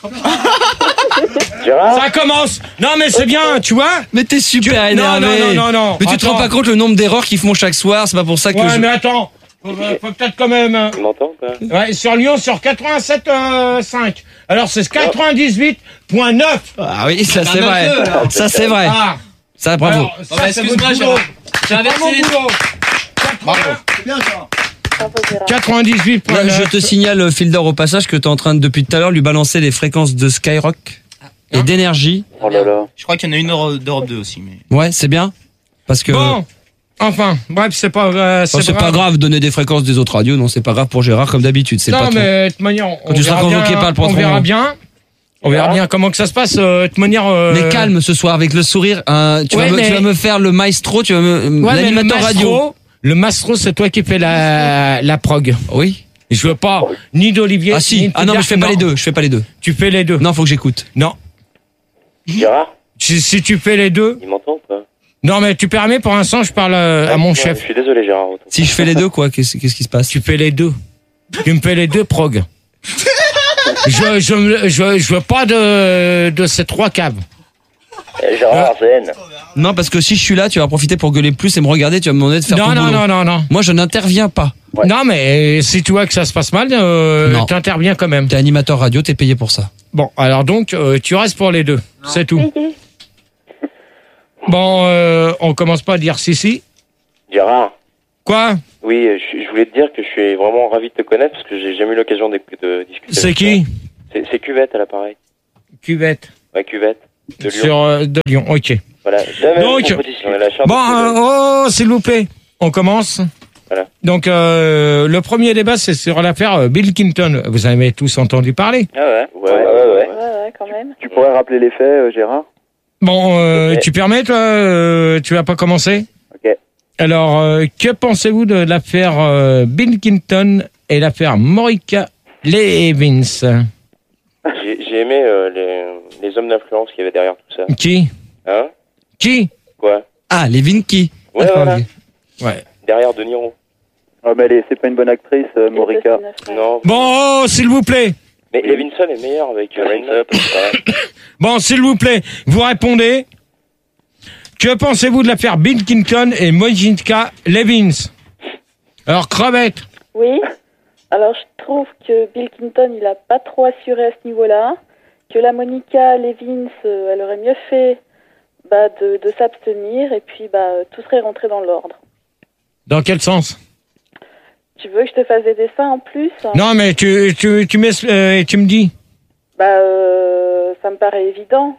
Gérard. Ça commence. Non, mais c'est bien, tu vois. Mais t'es super tu... énervé. Non, non, non, non, non. Mais tu attends. te rends pas compte le nombre d'erreurs qu'ils font chaque soir, c'est pas pour ça que ouais, je... mais attends. Faut, faut peut-être quand même... Tu m'entends pas? Ouais, sur Lyon, sur quatre-vingt-sept virgule cinq. Alors, c'est quatre-vingt-dix-huit virgule neuf. Ah oui, ça c'est vrai. Peu, ça c'est vrai. Ah. Ça, bravo. Alors, ça, oh, bah, excuse-moi, Gérard. J'ai inversé les boulot. Bravo. C'est bien, ça. quatre-vingt-dix-huit virgule neuf. Je te signale, Fildor, au passage, que tu es en train de, depuis tout à l'heure, lui balancer les fréquences de Skyrock et d'énergie. Oh là là. Je crois qu'il y en a une d'Europe deux aussi. Mais... Ouais, c'est bien. Parce que... Bon, enfin, bref, c'est pas, euh, c'est, oh, c'est pas grave de donner des fréquences des autres radios, non, c'est pas grave pour Gérard, comme d'habitude. C'est non, pas mais de toute manière, on, Quand tu seras convoqué bien, par le patron. On verra bien. On verra bien comment que ça se passe. Euh, de toute manière. Euh... Mais calme ce soir avec le sourire. Hein, tu, ouais, vas me, mais... tu vas me faire le maestro, tu vas me ouais, l'animateur radio. Le maestro, c'est toi qui fais la la prog. Oui. Je veux pas ni d'Olivier. Ah si. Ni ah non, mais je fais pas les deux. Je fais pas les deux. Tu fais les deux. Non, faut que j'écoute. Non. Gérard. Si, si tu fais les deux. Il m'entend ou pas? Non, mais tu permets, pour l'instant, je parle à, à mon ouais, chef. Je suis désolé, Gérard. Si je fais les deux, quoi, qu'est-ce, qu'est-ce qui se passe? Tu fais les deux. Tu me fais les deux prog. je, je, je, je veux pas de, de ces trois caves. Gérard, c'est N. Non, parce que si je suis là, tu vas profiter pour gueuler plus et me regarder, tu vas me demander de faire Non, ton non, boulot. non, non, non. Moi, je n'interviens pas. Non, mais si tu vois que ça se passe mal, euh, Non. t'interviens quand même. T'es animateur radio, t'es payé pour ça. Bon, alors donc, euh, tu restes pour les deux. C'est tout. Bon, euh, on commence pas à dire si, si. Gérard. Quoi? Oui, je, je voulais te dire que je suis vraiment ravi de te connaître parce que j'ai jamais eu l'occasion de, de discuter. C'est avec qui? toi. C'est, c'est Cuvette à l'appareil. Cuvette. Ouais, Cuvette. De Lyon. Sur euh, de Lyon, ok. Voilà. Donc, on a la chance bon, de- euh, oh, s'il vous plaît, on commence. Voilà. Donc, euh, le premier débat, c'est sur l'affaire euh, Bill Clinton. Vous en avez tous entendu parler. Ah ouais. Ouais, ouais, ouais. Ouais, ouais, quand même. Tu pourrais rappeler les faits, euh, Gérard? Bon, euh, tu permets, toi, euh, tu vas pas commencer? Ok. Alors, euh, que pensez-vous de l'affaire euh, Bill Clinton et l'affaire Monica Lewinsky? J'ai, j'ai aimé euh, les, les hommes d'influence qu'il y avait derrière tout ça. Qui? Hein? Qui? Quoi? Ah, les Vinky. Ouais, voilà. Ouais. Derrière De Niro. Oh, mais elle est- c'est pas une bonne actrice, euh, Morica. Non. Bon, oh, s'il vous plaît. Mais Levinson est meilleur avec euh, Rain Up. Bon, s'il vous plaît, vous répondez. Que pensez-vous de l'affaire Bill Clinton et Monica Lewinsky? Alors, crevette. Oui. Alors, je trouve que Bill Clinton, il a pas trop assuré à ce niveau-là. Que la Monica Lewinsky, euh, elle aurait mieux fait bah, de, de s'abstenir et puis bah, tout serait rentré dans l'ordre. Dans quel sens? Tu veux que je te fasse des dessins en plus? Non, mais tu, tu, tu, m'es- euh, tu me dis. Bah, euh, ça me paraît évident.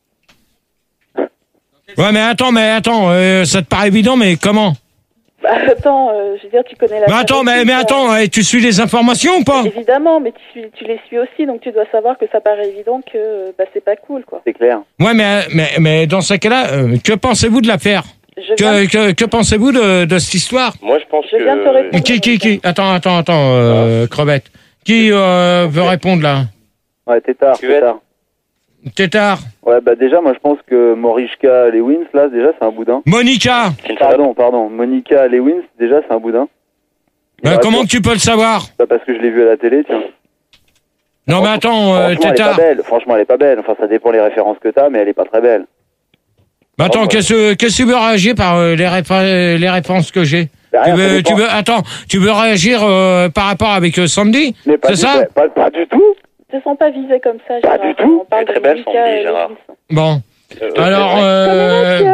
Ouais, mais attends, mais attends, euh, ça te paraît évident, mais comment? Bah, attends, euh, je veux dire, tu connais la... Mais attends, mais, mais attends, euh, tu suis les informations ou pas? Évidemment, mais tu, suis- tu les suis aussi, donc tu dois savoir que ça paraît évident que euh, bah, c'est pas cool, quoi. C'est clair. Ouais, mais, mais, mais dans ce cas-là, euh, que pensez-vous de l'affaire? Je Que, viens- que, que pensez-vous de, de cette histoire? Moi, je pense Je viens de te répondre. Qui, qui, qui? Attends, attends, attends, euh, crevette. Qui euh, veut répondre là? Ouais, Tétard, Tétard. Tétard. Ouais, bah déjà, moi je pense que Morica Lewinsky, là, déjà, c'est un boudin. Monica. Pardon, pardon. Monica Lewinsky, déjà, c'est un boudin. Euh, comment que tu peux le savoir? Bah, parce que je l'ai vu à la télé, tiens. Non, mais attends, euh, Franchement, elle est pas Tétard. belle. Franchement, elle est pas belle. Enfin, ça dépend les références que t'as, mais elle est pas très belle. Mais attends, Oh, qu'est-ce que qu'est-ce que tu veux réagir par euh, les, réfé- les réponses que j'ai? Bah, Tu rien, ça veux, dépend. tu veux, attends, tu veux réagir euh, par rapport avec euh, Sandy? Mais pas C'est du ça? tout, pas, pas du tout. Ils ne sont pas visés comme ça, Gérard. Pas du tout. On parle de Monica Lewinsky. Bon. Euh, Alors, ouais. euh,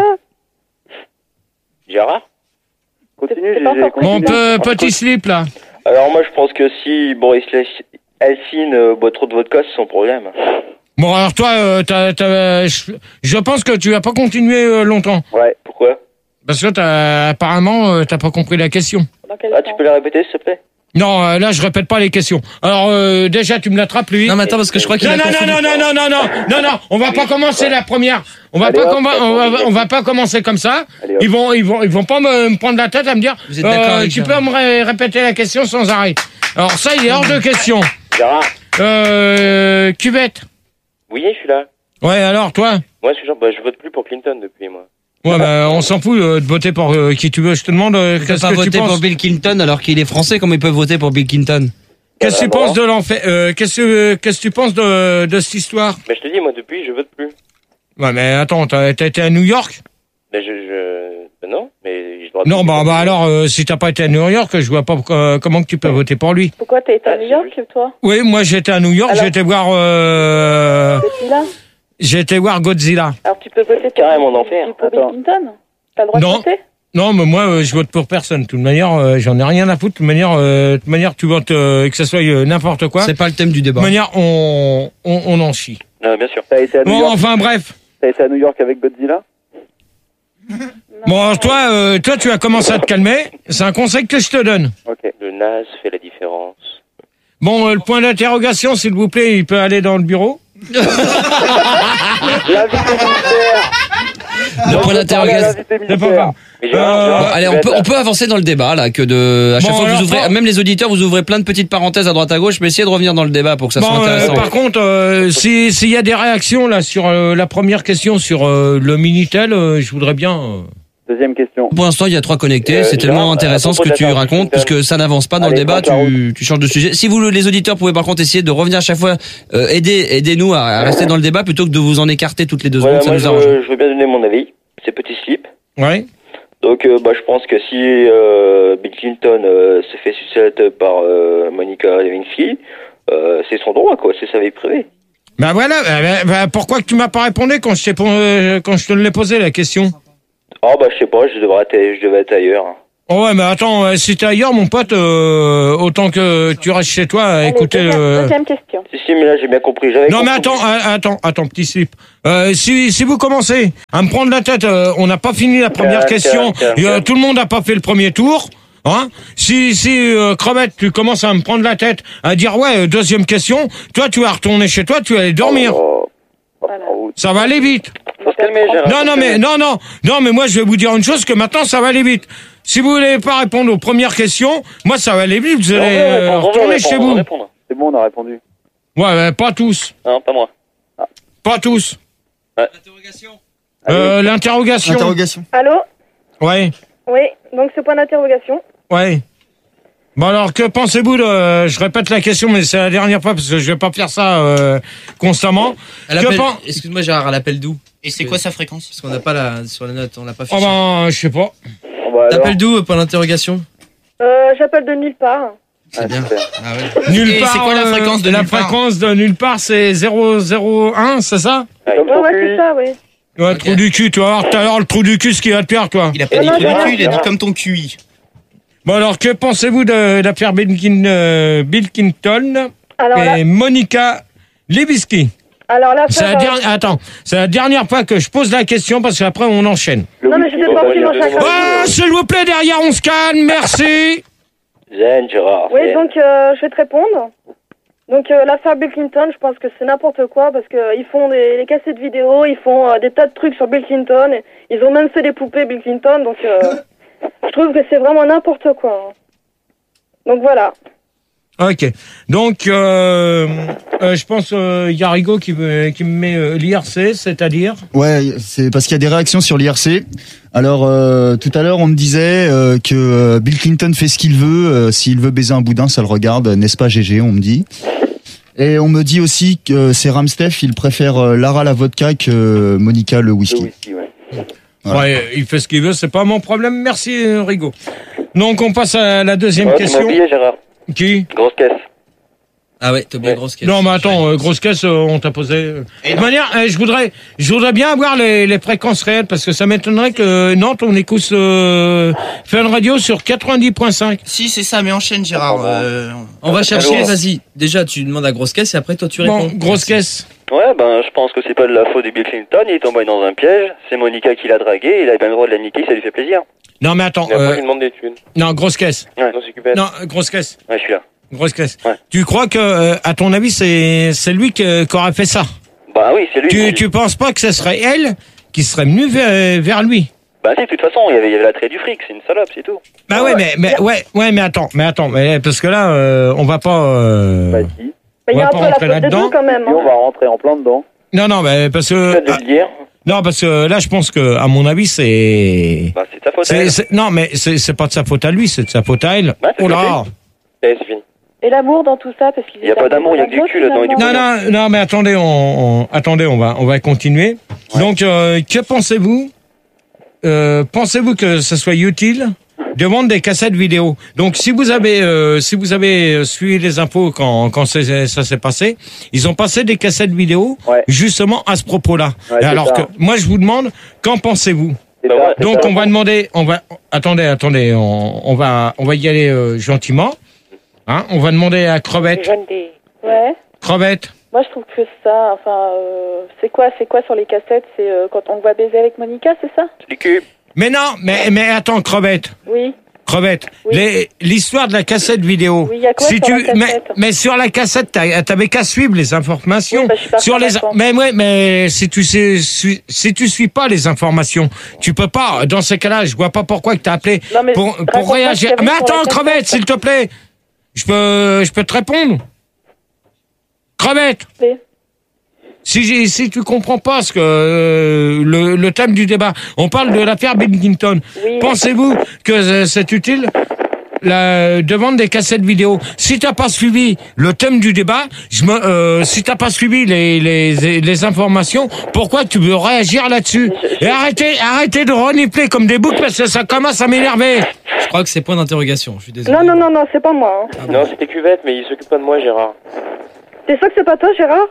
Gérard? Continue, j'ai- j'ai- mon pe- petit slip là. Alors moi, je pense que si Boris Eltsine euh, boit trop de vodka, c'est son problème. Bon, alors toi, euh, t'as, t'as, je, je pense que tu vas pas continuer euh, longtemps. Ouais. Pourquoi? Parce que t'as, apparemment, euh, t'as pas compris la question. Ah, tu peux la répéter, s'il te plaît? Non, euh, là, je répète pas les questions. Alors, euh, déjà, tu me l'attrapes, lui. Non, mais attends, parce que je crois qu'il non, a non, confondu. non, non, non, non, non, non, non, on va pas commencer la première. On va Allez, pas, hop, commen- on va, on va pas commencer comme ça. Allez, hop. Ils vont, ils vont, ils vont pas me, me prendre la tête à me dire. Vous êtes d'accord avec tu peux Gérard me ré- répéter la question sans arrêt. Alors ça, il est hors de question. Gérard? Euh, cuvette. Oui, je suis là. Ouais, alors toi. Moi, je suis genre, bah, je vote plus pour Clinton depuis, moi. Ouais, bah, on s'en fout euh, de voter pour euh, qui tu veux. Je te demande euh, Tu peux qu'est-ce pas que tu voter penses. pour Bill Clinton alors qu'il est français, comme ils peuvent voter pour Bill Clinton? Qu'est-ce que tu penses de l'enfer euh, Qu'est-ce que qu'est-ce que tu penses de de cette histoire? Mais je te dis, moi, depuis, je vote plus. Ouais, mais attends, t'as t'as été à New York? Mais je, je... bah non, mais j'ai le droit de Non, voter bah, pour bah lui. alors, euh, si t'as pas été à New York, je vois pas euh, comment que tu peux voter pour lui. Pourquoi t'as été à New York, toi? Oui, moi j'étais à New York, Alors j'ai été voir, euh, Godzilla? j'ai été voir Godzilla. Alors tu peux voter pour, Carrément en enfer. pour Bill Clinton? T'as le droit Non. de voter? Non, mais moi euh, je vote pour personne. De toute manière, euh, j'en ai rien à foutre. De toute manière, euh, de toute manière, tu votes euh, que ça soit euh, n'importe quoi. C'est pas le thème du De débat. toute manière, on, on, on en chie. Ah, bien sûr. T'as été à New Bon, York. enfin bref. T'as été à New York avec Godzilla? Bon, alors, toi, euh, toi, tu as commencé à te calmer. C'est un conseil que je te donne. Ok. Le naze fait la différence. Bon, euh, le point d'interrogation, s'il vous plaît, il peut aller dans le bureau. L'invité mystère. Le point d'interrogation. L'invité C'est pas mystère. grave. Mais Gérard, Euh, Gérard, Bon, allez, on peut, on peut avancer dans le débat là, que de à chaque Bon, fois que alors, vous ouvrez, par- même les auditeurs, vous ouvrez plein de petites parenthèses à droite à gauche, mais essayez de revenir dans le débat pour que ça soit Bon, euh, intéressant. par contre, euh, si s'il y a des réactions là sur euh, la première question sur euh, le Minitel, euh, je voudrais bien. euh, De Deuxième question. Pour l'instant, il y a trois connectés. Euh, c'est tellement Gérard, intéressant à ce que propos tu de la racontes, carte, puisque ça n'avance pas dans Allez, le débat. passe la Tu, tu changes de sujet. Si vous, les auditeurs, pouvez par contre essayer de revenir à chaque fois, euh, aider, aidez-nous à, à rester dans le débat plutôt que de vous en écarter toutes les deux Voilà, secondes. Ça moi, nous je, arrange. je veux bien donner mon avis. C'est petit slip. Ouais. Donc, euh, bah, je pense que si euh, Bill Clinton euh, se fait sucette par euh, Monica Lewinsky, euh, c'est son droit, quoi. C'est sa vie privée. Ben voilà, ben, ben, pourquoi que tu m'as pas répondu quand je, t'ai, pon- euh, quand je te l'ai posé la question? Ah, bah, je sais pas, je devrais être, je devais être ailleurs. Oh ouais, mais attends, euh, si t'es ailleurs, mon pote, euh, autant que tu restes chez toi à écouter deuxième, le... deuxième question. Si, si, mais là, j'ai bien compris. J'avais Non mais compris. attends, euh, attends, attends, petit slip. Euh, si, si vous commencez à me prendre la tête, euh, on n'a pas fini la première Calme, question, calme, calme, et, euh, calme. tout le monde n'a pas fait le premier tour. Hein, si si euh, Crevette, tu commences à me prendre la tête, à dire ouais, euh, deuxième question, toi tu vas retourner chez toi, tu vas aller dormir. Oh, Voilà. oh, Ça va aller vite. faut se calmer, Gérard. Non, non, mais non, non, non, mais moi je vais vous dire une chose, que maintenant ça va aller vite. Si vous voulez pas répondre aux premières questions, moi ça va aller vite, vous On allez veut euh, répondre, on veut retourner répondre, chez on veut vous. répondre. C'est bon, on a répondu. Ouais, ouais, pas tous, Non, pas moi. pas tous. Ouais. Euh, l'interrogation. Interrogation. Allô? Ouais, Oui, donc ce point d'interrogation. ouais. Bon alors, que pensez-vous de... Je répète la question, mais c'est la dernière fois, parce que je vais pas faire ça euh, constamment. Elle Que appelle- pen- Excuse-moi, Gérard, elle appelle d'où? Et c'est quoi sa fréquence? Parce qu'on n'a pas la, sur la note, on l'a pas Oh fiché. ben, je sais pas. Bon, bah, alors. T'appelles d'où, euh, point d'interrogation? Euh, j'appelle de nulle part. C'est bien. super. Ah ouais. Nulle Et part. c'est quoi la euh, fréquence de La nulle part fréquence de nulle part, c'est zéro zéro un, c'est ça? Comme Ouais, ton ouais, cul. c'est ça, oui. Ouais, trou du cul, tu vas voir tout à l'heure le trou du cul, ce qui va te faire, quoi. Il a pas dit Non, trou du Gérard, cul, il a dit Gérard. comme ton Q I. Bon alors, que pensez-vous de l'affaire Bill, Kin- euh, Bill Clinton Alors là, et Monica Lewinsky? alors là, C'est la dernière, attends, c'est la dernière fois que je pose la question parce qu'après on enchaîne. Le Non, mais whisky, je t'ai bon, pas bah, pris il y a mon deux chakra. secondes. Ah, s'il vous plaît, derrière on se calme, merci. Zen, Gérard. Oui, zen. donc euh, je vais te répondre. Donc euh, l'affaire Bill Clinton, je pense que c'est n'importe quoi parce qu'ils font des, des cassettes vidéo, ils font euh, des tas de trucs sur Bill Clinton. Et ils ont même fait des poupées Bill Clinton, donc euh, je trouve que c'est vraiment n'importe quoi. Donc voilà. Ok, donc euh, euh, je pense euh, il y a Rigaud qui me, qui me met euh, l'I R C, c'est-à-dire. Ouais, c'est parce qu'il y a des réactions sur l'I R C. Alors euh, tout à l'heure on me disait euh, que euh, Bill Clinton fait ce qu'il veut, euh, s'il veut baiser un boudin ça le regarde, n'est-ce pas G G, on me dit. Et on me dit aussi que c'est Ramstef, il préfère euh, Lara la vodka que euh, Monica le Le whisky. whisky, ouais. Voilà. Ouais, il fait ce qu'il veut, c'est pas mon problème. Merci euh, Rigaud. Donc on passe à la deuxième Ouais, tu m'as question. oublié, Gérard. Qui? Grosse caisse. Ah ouais, t'as bien grosse caisse. Non, mais attends, euh, grosse caisse, euh, on t'a posé. euh. De toute manière, euh, je voudrais, je voudrais bien avoir les, les fréquences réelles parce que ça m'étonnerait que Nantes, on écoute euh, Fun Radio sur quatre-vingt-dix point cinq. Si, c'est ça, mais enchaîne, Gérard. Euh, On va chercher, Alors. vas-y. Déjà, tu demandes à grosse caisse et après, toi, tu réponds. Bon, grosse caisse. Ouais, ben, je pense que c'est pas de la faute de Bill Clinton, il est tombé dans un piège, c'est Monica qui l'a dragué, il a bien le droit de la niquer, ça lui fait plaisir. Non, mais attends. Et après, euh, il lui demande des thunes. non, grosse caisse. Ouais, non, c'est cupette. Non, euh, grosse caisse. Ouais, je suis là. Grosse caisse. Ouais. Tu crois que, euh, à ton avis, c'est c'est lui que- qui aurait fait ça? Bah oui, c'est lui. Tu, qui- tu penses pas que ce serait elle qui serait venue vers, vers lui? Bah si, de toute façon, il y avait, il y avait l'attrait du fric, c'est une salope, c'est tout. Bah ouais, mais, mais ouais, ouais, mais attends, mais attends, mais parce que là, euh, on va pas. Euh... Bah si. Mais il y On a va un pas peu la rentrer faute des là-dedans. deux quand même. Et on Hein. va rentrer en plein dedans. Non, non, mais parce que. Peut-être de ah, le dire. non, parce que là, je pense que, à mon avis, c'est. Bah c'est de sa faute. c'est- elle. c'est- non, mais c'est c'est pas de sa faute à lui, c'est de sa faute à elle. Ouais, c'est Oh là. Eh, c'est fini. Et l'amour dans tout ça, parce qu'il Il y a pas d'amour, il y a que du cul là-dedans et du Non, non, non, mais attendez, on, on- attendez, on va, on va continuer. Donc, euh, que pensez-vous euh, Pensez-vous que ce soit utile de vendre des cassettes vidéo? Donc, si vous avez, euh, si vous avez suivi les infos quand, quand c'est- ça s'est passé, ils ont passé des cassettes vidéo Ouais. justement à ce propos-là. Ouais, Et c'est alors ça. que, moi, je vous demande, qu'en pensez-vous? C'est Bah ça, ouais, c'est Donc, ça. on va demander, on va, attendez, attendez, on, on va, on va y aller euh, gentiment. Hein, on va demander à Crevette. Ouais. Crevette. Moi, je trouve que ça, enfin, euh, c'est quoi, c'est quoi sur les cassettes? C'est euh, quand on va baiser avec Monica, c'est ça? Du cul. Mais non, mais, mais attends, Crevette. Oui. Crevette. Oui. Les- L'histoire de la cassette vidéo. Oui, y a quoi si sur tu, la mais, cassette mais sur la cassette, t'as- t'avais qu'à suivre les informations. Oui, bah, je suis pas sur les, d'accord. mais ouais, mais si tu sais, si, si tu suis pas les informations, tu peux pas. Dans ces cas-là, je vois pas pourquoi que t'as appelé Non, mais pour, raconte pour pas réagir. ce qu'il y Mais avait sur la attends, cassette. Crevette, s'il te plaît. Je peux, je peux te répondre. Crevette. Oui. Si, j'ai- si tu comprends pas ce que euh, le, le, le thème du débat. On parle de l'affaire Bill Clinton. Oui. Pensez-vous que euh, c'est utile la, de vendre des cassettes vidéo? Si t'as pas suivi le thème du débat, je me, euh, si t'as pas suivi les, les, les informations, pourquoi tu veux réagir là-dessus? Et arrêtez, arrêtez de renifler comme des boucs parce que ça commence à m'énerver. Je crois que c'est point d'interrogation, je suis désolé. Non, non, non, non, c'est pas moi. Hein. Non, c'était Cuvette, mais il s'occupe pas de moi, Gérard. T'es sûr que c'est pas toi, Gérard?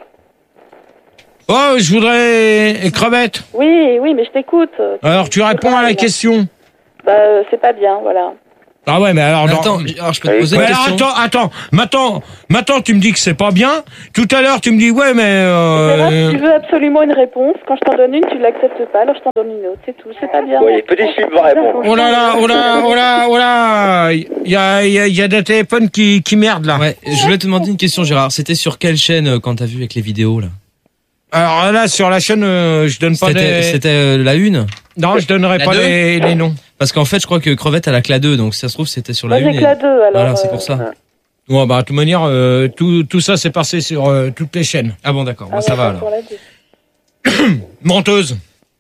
Oh, je voudrais... Crevette. Oui, oui, mais je t'écoute. Alors, tu réponds à la question. Bah, euh, c'est pas bien, voilà. Ah ouais, mais alors... Mais dans- attends, alors je peux te poser Mais une alors, question. attends, attends, maintenant, maintenant, tu me dis que c'est pas bien. Tout à l'heure, tu me dis, ouais, mais... Gérard, Euh... tu veux absolument une réponse. Quand je t'en donne une, tu l'acceptes pas, alors je t'en donne une autre. C'est tout, c'est pas bien. Ouais, il est peu déçu de ma réponse. Oh là là, oh là, oh là, oh là. Il y a, il y a, il y a des téléphones qui, qui merdent, là. Ouais, je voulais te demander une question, Gérard. C'était sur quelle chaîne euh, quand t'as vu avec les vidéos là? Alors là, sur la chaîne, euh, je donne pas C'était des... c'était, euh, la une? Non, je donnerai La pas deux les, les noms. Parce qu'en fait, je crois que Crevette elle a que la deux, donc si ça se trouve c'était sur la Moi, une. j'ai et- que la deux, alors, Voilà, c'est euh, pour ça. Bon, bah, de toute manière, euh, tout, tout ça, c'est passé sur euh, toutes les chaînes. Ah bon, d'accord, Ah bah, ça ouais, va pour alors. la deux. Menteuse.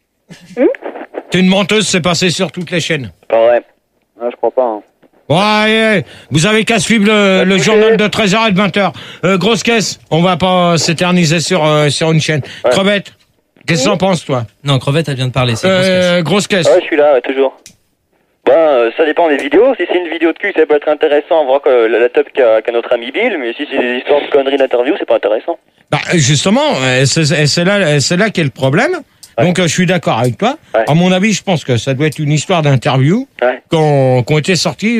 T'es une menteuse, c'est passé sur toutes les chaînes. Pas vrai. Non, je crois pas. Hein. Ouais, vous avez qu'à suivre le, le journal de treize heures et de vingt heures. Euh, grosse caisse, on va pas s'éterniser sur, euh, sur une chaîne. Crevette, qu'est-ce que t'en penses, toi? Non, Crevette elle vient de parler, c'est Euh, grosse caisse. Ouais, je suis là, ouais, toujours. Ben, euh, ça dépend des vidéos. Si c'est une vidéo de cul, ça peut être intéressant, voir que la, la top qu'a qu'a notre ami Bill, mais si c'est des histoires de conneries d'interview, c'est pas intéressant. Bah, justement, euh, c'est c'est là, c'est là qu'est le problème. Donc, euh, je suis d'accord avec toi. À mon avis, je pense que ça doit être une histoire d'interview qui ont qui ont été sorties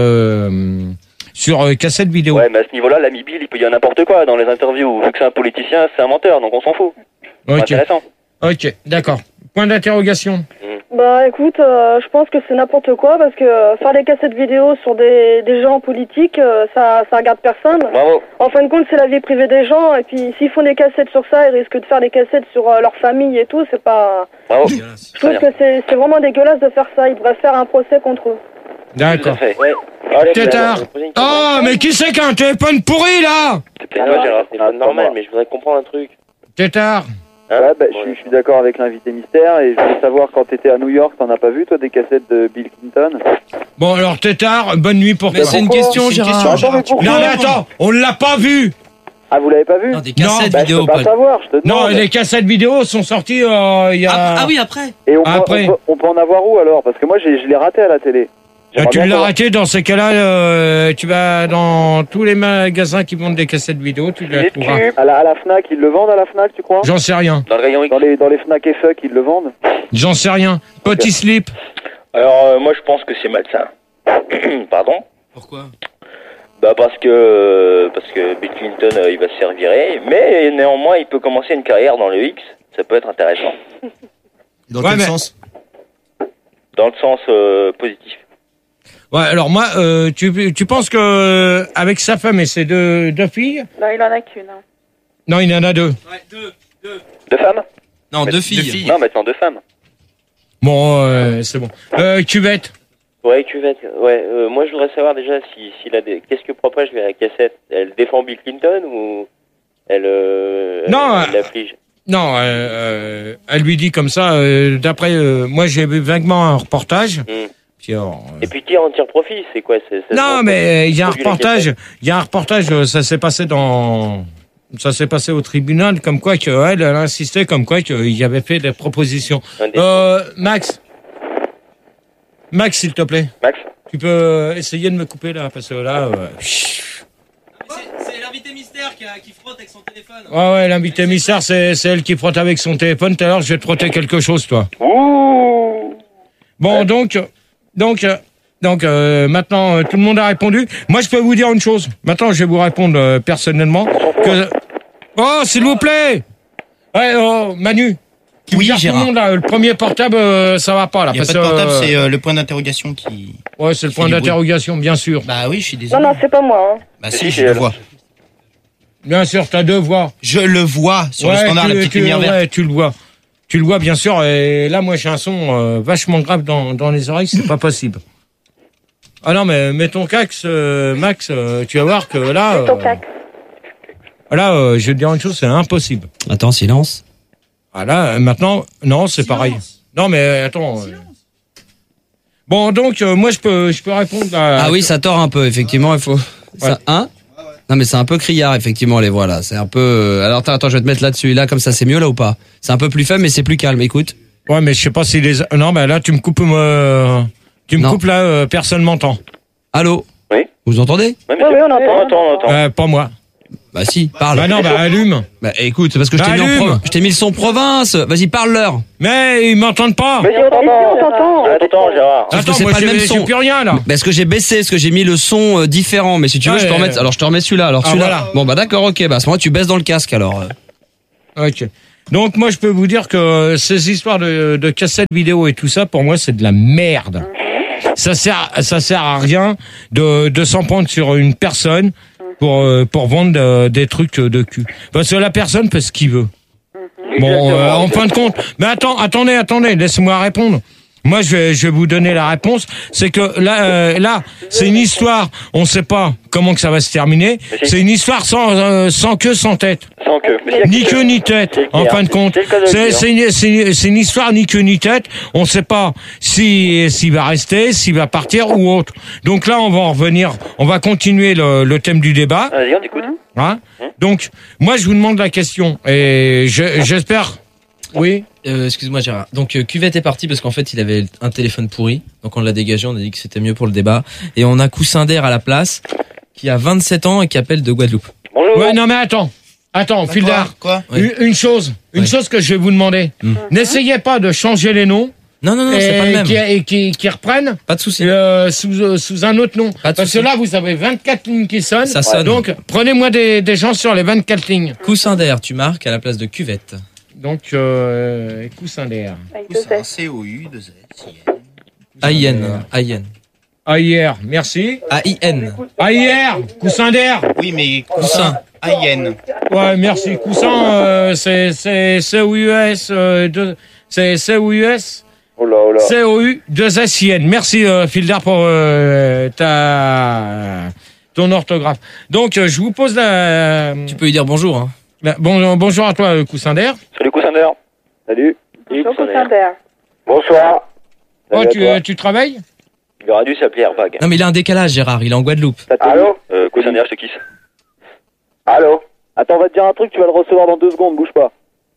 euh, sur euh, cassette vidéo. Ouais, mais à ce niveau-là, l'ami Bill, il peut dire n'importe quoi dans les interviews. Vu que c'est un politicien, c'est un menteur, donc on s'en fout. C'est Ok. intéressant. Ok, d'accord. Point d'interrogation. Bah écoute, euh, je pense que c'est n'importe quoi parce que euh, faire des cassettes vidéo sur des, des gens politiques, euh, ça, ça regarde personne. Bravo. En fin de compte, c'est la vie privée des gens et puis s'ils font des cassettes sur ça, ils risquent de faire des cassettes sur euh, leur famille et tout, c'est pas... Bravo. Je trouve que c'est c'est vraiment dégueulasse de faire ça, ils devraient faire un procès contre eux. D'accord. Ouais. Tétard. Oh, mais qui c'est qui a un téléphone pourri, là? C'est peut-être moi, Gérard, c'est pas normal, mais je voudrais comprendre un truc. Tétard. ouais, bah, je, suis- je suis d'accord avec l'invité mystère et je voulais savoir quand t'étais à New York, t'en as pas vu toi des cassettes de Bill Clinton? Bon, alors, Tétard, bonne nuit pour Mais toi. c'est une question, C'est une Gérard. question, Attends, mais pourquoi Non, mais attends, on l'a pas vu. Ah, vous l'avez pas vu? Non, des cassettes bah, vidéo, je peux pas pas- savoir, je te Non, demande. les cassettes vidéo sont sorties euh, il y a... Ah, ah oui, après. Et on peut, Après. on, peut, on peut en avoir où alors? Parce que moi j'ai- je l'ai raté à la télé. Ah, J'aimerais tu bien l'as savoir. raté, dans ces cas-là, euh, tu vas dans tous les magasins qui vendent des cassettes vidéo, tu la trouveras. À la, à la Fnac, ils le vendent à la Fnac, tu crois? J'en sais rien. Dans le rayon X. Dans les, dans les Fnac et Fuck, ils le vendent? J'en sais rien. Petit slip. Alors, euh, moi, je pense que c'est malsain. Pardon? Pourquoi? Bah parce que euh, parce que Bill Clinton euh, il va se faire virer, mais néanmoins il peut commencer une carrière dans le X, ça peut être intéressant. Dans Ouais, quel mais- sens? Dans le sens euh, positif. Ouais, alors moi, euh, tu, tu penses que euh, avec sa femme et ses deux, deux filles... Non, il en a qu'une. Hein. Non, il y en a deux. Ouais, deux, deux. Deux femmes? Non, Mais- deux filles. Non, maintenant deux femmes. Bon, euh, c'est bon. Euh, cuvette. Ouais, Cuvette. Ouais, euh, moi je voudrais savoir déjà si s'il a des qu'est-ce que propage la cassette. Elle défend Bill Clinton ou elle euh, Non, elle, elle l'afflige. Non, euh, euh, elle lui dit comme ça, euh, d'après... euh, moi, j'ai vu vaguement un reportage. Hmm. Puis, alors, euh, Et puis qui en tire profit, c'est quoi c'est, c'est non, son- mais euh, il y a un produit la reportage, cassette. il y a un reportage, euh, ça s'est passé dans... Ça s'est passé au tribunal, comme quoi que elle, elle insistait, comme quoi qu'il y avait fait des propositions. Un des- Euh, Max. Max, s'il te plaît. Max. Tu peux essayer de me couper là, parce que là... euh, C'est l'invité mystère qui, a- qui frotte avec son téléphone. Ouais, ouais, l'invité mystère, c'est, c'est elle qui frotte avec son téléphone. Tout à l'heure, je vais te frotter quelque chose, toi. Bon, donc, donc, euh, donc, euh, maintenant, euh, tout le monde a répondu. Moi, je peux vous dire une chose. Maintenant, je vais vous répondre euh, personnellement. Que... Oh, s'il vous plaît. Ouais, oh, Manu. Tu Oui, regardes tout Gérard. le monde, là. Le premier portable, euh, ça va pas, là. Il n'y a parce pas de que, portable, euh, c'est euh, le point d'interrogation qui. Ouais, c'est le qui point fait du bruit. d'interrogation, bien sûr. Bah oui, je suis Non, désolé. non, c'est pas moi. Hein. Bah si, je le vois. Bien sûr, t'as deux voix. Je le vois sur le Ouais, standard, tu, la petite tu- lumière verte. ouais, tu le vois. Tu le vois, bien sûr. Et là, moi, j'ai un son euh, vachement grave dans, dans les oreilles. C'est pas possible. Ah non, mais mets ton cax, euh, Max. euh, tu vas voir que là... Ton euh, cac. là, euh, je vais te dire une chose, c'est impossible. Attends, silence. Ah là, maintenant, non, c'est pareil. Non, mais attends. euh. Bon, donc, euh, moi, je peux, je peux répondre à... Ah oui, ça tord un peu, effectivement, il faut... Ça, hein non, mais c'est un peu criard, effectivement, les voix, là. C'est un peu... euh, Alors, attends, attends, je vais te mettre là-dessus. Là, comme ça, c'est mieux, là, ou pas? C'est un peu plus faible, mais c'est plus calme, écoute. Ouais, mais je sais pas si les... Non, mais là, tu me coupes... Euh... Tu me Non. coupes, là, euh, personne m'entend. Allô? Oui. Vous entendez? Ouais, mais Oui, oui, on on entend. entend, on entend. Euh, pas moi. Bah si, parle. Bah non, bah allume. Bah écoute, c'est parce que je Bah, t'ai mis, en allume. pro- je t'ai mis le son province. Vas-y, parle-leur. Mais ils m'entendent pas. Vas-y, on t'entend. on t'entend. Attends, Gérard. Sauf que Attends, c'est moi, pas le j'ai- même j'ai son. plus rien, là. Parce que j'ai baissé, parce que j'ai mis le son euh, différent. Mais si tu veux, Ouais, je te remets. euh, Alors je te remets celui-là. Alors Ah, celui-là. voilà. Bon bah d'accord, ok. Bah à ce moment-là, tu baisses dans le casque alors. euh. Ok. Donc moi je peux vous dire que ces histoires de, de cassettes vidéo et tout ça, pour moi c'est de la merde. Ça sert, ça sert à rien de, de s'en prendre sur une personne pour euh, pour vendre euh, des trucs de cul. Parce que la personne fait ce qu'il veut. Bon, euh, en fin de compte, mais attends, attendez, attendez, laissez-moi répondre. Moi, je vais, je vais vous donner la réponse. C'est que là, euh, là, c'est une histoire. On ne sait pas comment que ça va se terminer. C'est une histoire sans, euh, sans queue, sans tête. Sans queue. Ni queue ni tête, en fin de compte. C'est, c'est, une, c'est, une, c'est une histoire ni queue ni tête. On ne sait pas si s'il va rester, s'il va partir ou autre. Donc là, on va en revenir. On va continuer le, le thème du débat. Vas-y, on t'écoute. Hein Donc, moi, je vous demande la question et je, j'espère. Oui. Euh, excuse-moi Gérard. Donc euh, Cuvette est parti parce qu'en fait il avait un téléphone pourri. Donc on l'a dégagé, on a dit que c'était mieux pour le débat. Et on a Coussin d'air à la place, qui a vingt-sept ans et qui appelle de Guadeloupe. Bonjour. Ouais, non mais attends. Attends, Fildar. Quoi Une, une chose. Une Ouais. chose que je vais vous demander. N'essayez pas de changer les noms. Non, non, non, et c'est pas le même. Qui, et qui, qui reprennent Pas de souci. euh, sous, euh, sous un autre nom. Pas de Parce souci. que là, vous avez vingt-quatre lignes qui sonnent. Ça sonne. Donc, prenez-moi des, des gens sur les vingt-quatre lignes. Coussin d'air, tu marques à la place de Cuvette. Donc, euh, coussin d'air. Avec deux S. C O U, deux S, A I N. A I N. A I R, merci. A I N. A I R, coussin d'air. Oui, mais Coussin. A I N. Ouais, merci. Coussin, euh, c'est c'est C O U S, euh, deux- c'est C O U S. Oh là, oh là. C O U deux S I N. Merci euh, Fildar pour euh, ta ton orthographe. Donc euh, je vous pose la, Tu peux lui dire bonjour. Hein. la- bon, bonjour à toi euh, Coussin d'air. Salut, Coussin d'air. Salut. Bonjour, Coussin d'air. Bonsoir. Oh, Salut à tu, toi. tu travailles? Il aurait dû s'appeler Airbag. Non mais il a un décalage Gérard, il est en Guadeloupe. Allô euh, Coussin d'air, je te kiss. Allô Attends, on va te dire un truc, tu vas le recevoir dans deux secondes, bouge pas.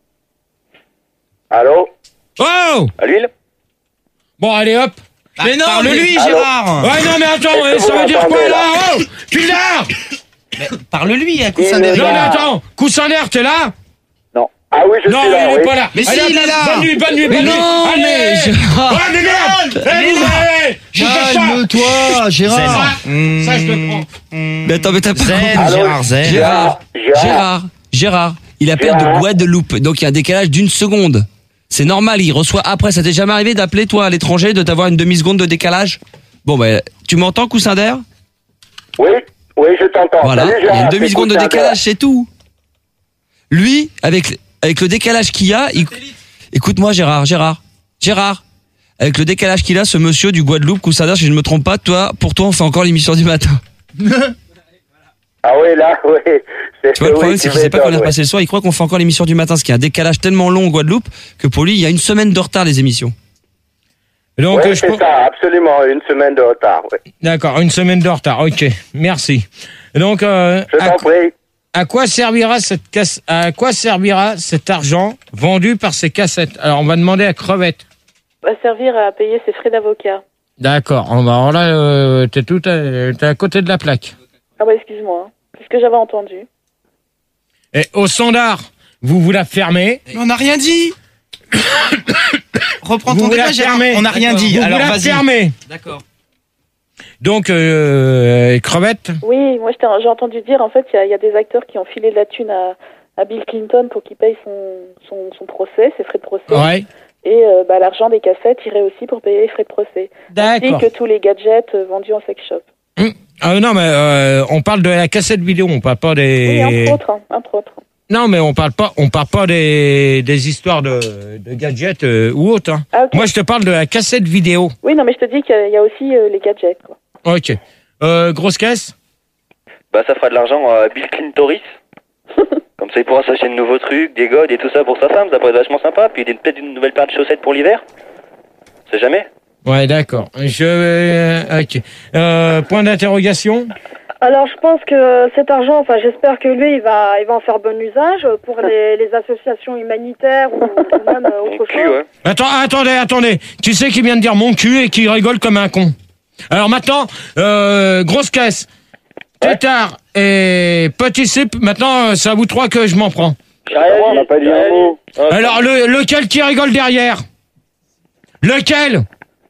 Allô Oh! À l'huile Bon allez hop. Mais non, Parle-lui, Allô Gérard. Ouais non mais attends, Est-ce que ça vous veut dire quoi m'entendez, là? Oh! Fildar! Parle-lui, à Coussin Il est d'air. Non mais attends, Coussin d'air, t'es là? Non. Ah oui, je Non, suis là, il est oui. pas là. Mais si, Allez, il est hop, là. Bonne nuit, bonne nuit, Mais bonne nuit. non, Allez. mais je- Ouais, mais merde. Eh, vous, allez, je fais ça. Calme-toi, Gérard. Ça, ça, je te prends. Mais attends, mais t'as pas Zen, compris. Gérard, Zen. Gérard, Gérard. Gérard, Gérard, il appelle Gérard. de Guadeloupe, donc il y a un décalage d'une seconde. C'est normal, il reçoit après. Ça t'est jamais arrivé d'appeler toi à l'étranger, de t'avoir une demi-seconde de décalage? Bon ben, tu m'entends, Coussin d'air? Oui, oui, je t'entends. Voilà, Salut, il y a Gérard, une c'est demi-seconde de Coussin décalage, c'est tout. Lui, avec avec le décalage qu'il y a, il... écoute-moi Gérard, Gérard, Gérard, avec le décalage qu'il a, ce monsieur du Guadeloupe, Coussin d'air, si je ne me trompe pas, toi, pour toi, on fait encore l'émission du matin. d'air. Ah oui, là, oui. C'est, Tu vois, le oui, problème, tu c'est qu'il sait pas qu'on est m'étonnes, repassé le soir, il croit qu'on fait encore l'émission du matin, ce qui est un décalage tellement long au Guadeloupe, que pour lui, il y a une semaine de retard, les émissions. Donc, Oui, euh, je c'est peux- ça, absolument, une semaine de retard, oui. D'accord, une semaine de retard. Ok, merci. Donc, euh, Je à, t'en prie. à quoi servira cette casse À quoi servira cet argent vendu par ces cassettes? Alors, on va demander à Crevette. Va servir à payer ses frais d'avocat. D'accord. On va alors là, euh, t'es tout, à, t'es à côté de la plaque. Ah ouais, excuse-moi. hein. C'est ce que j'avais entendu. Et au standard, vous vous la fermez. Mais on n'a rien dit. Reprends Vous ton vous la débat, Gérard. fermez. On n'a rien dit. Vous Alors vous la vas-y. fermez. D'accord. Donc, euh, Crevette. Oui, moi je t'ai- j'ai entendu dire, en fait, il y, a- il y a des acteurs qui ont filé de la thune à, à Bill Clinton pour qu'il paye son, son, son procès, ses frais de procès. Ouais. Et euh, bah, l'argent des cassettes irait aussi pour payer les frais de procès. Ainsi D'accord. que tous les gadgets euh, vendus en sex shop. Hum. Ah, non, mais euh, on parle de la cassette vidéo, on parle pas des. Oui, entre autres. hein, entre autres. Non, mais on parle pas, on parle pas des, des histoires de, de gadgets euh, ou autres. Hein. Ah, ok. Moi, je te parle de la cassette vidéo. Oui, non, mais je te dis qu'il y a- il y a aussi euh, les gadgets. Quoi. Ok. Euh, grosse caisse. Bah, ça fera de l'argent à Bill Clintoris. Comme Comme ça, il pourra s'acheter de nouveaux trucs, des godes et tout ça pour sa femme, ça pourrait être vachement sympa. Puis des- peut-être une nouvelle paire de chaussettes pour l'hiver. C'est jamais. Ouais, d'accord. Je euh, ok. Euh, point d'interrogation. Alors je pense que cet argent, enfin j'espère que lui il va, il va en faire bon usage pour les, les associations humanitaires ou, ou même euh, autre chose. Ouais. Attends, attendez, attendez. Tu sais qui vient de dire mon cul et qui rigole comme un con. Alors maintenant, euh, grosse caisse, tétard et petit slip. Maintenant, c'est à vous trois que je m'en prends. On n'a pas dit un mot. Alors le, lequel qui rigole derrière? Lequel?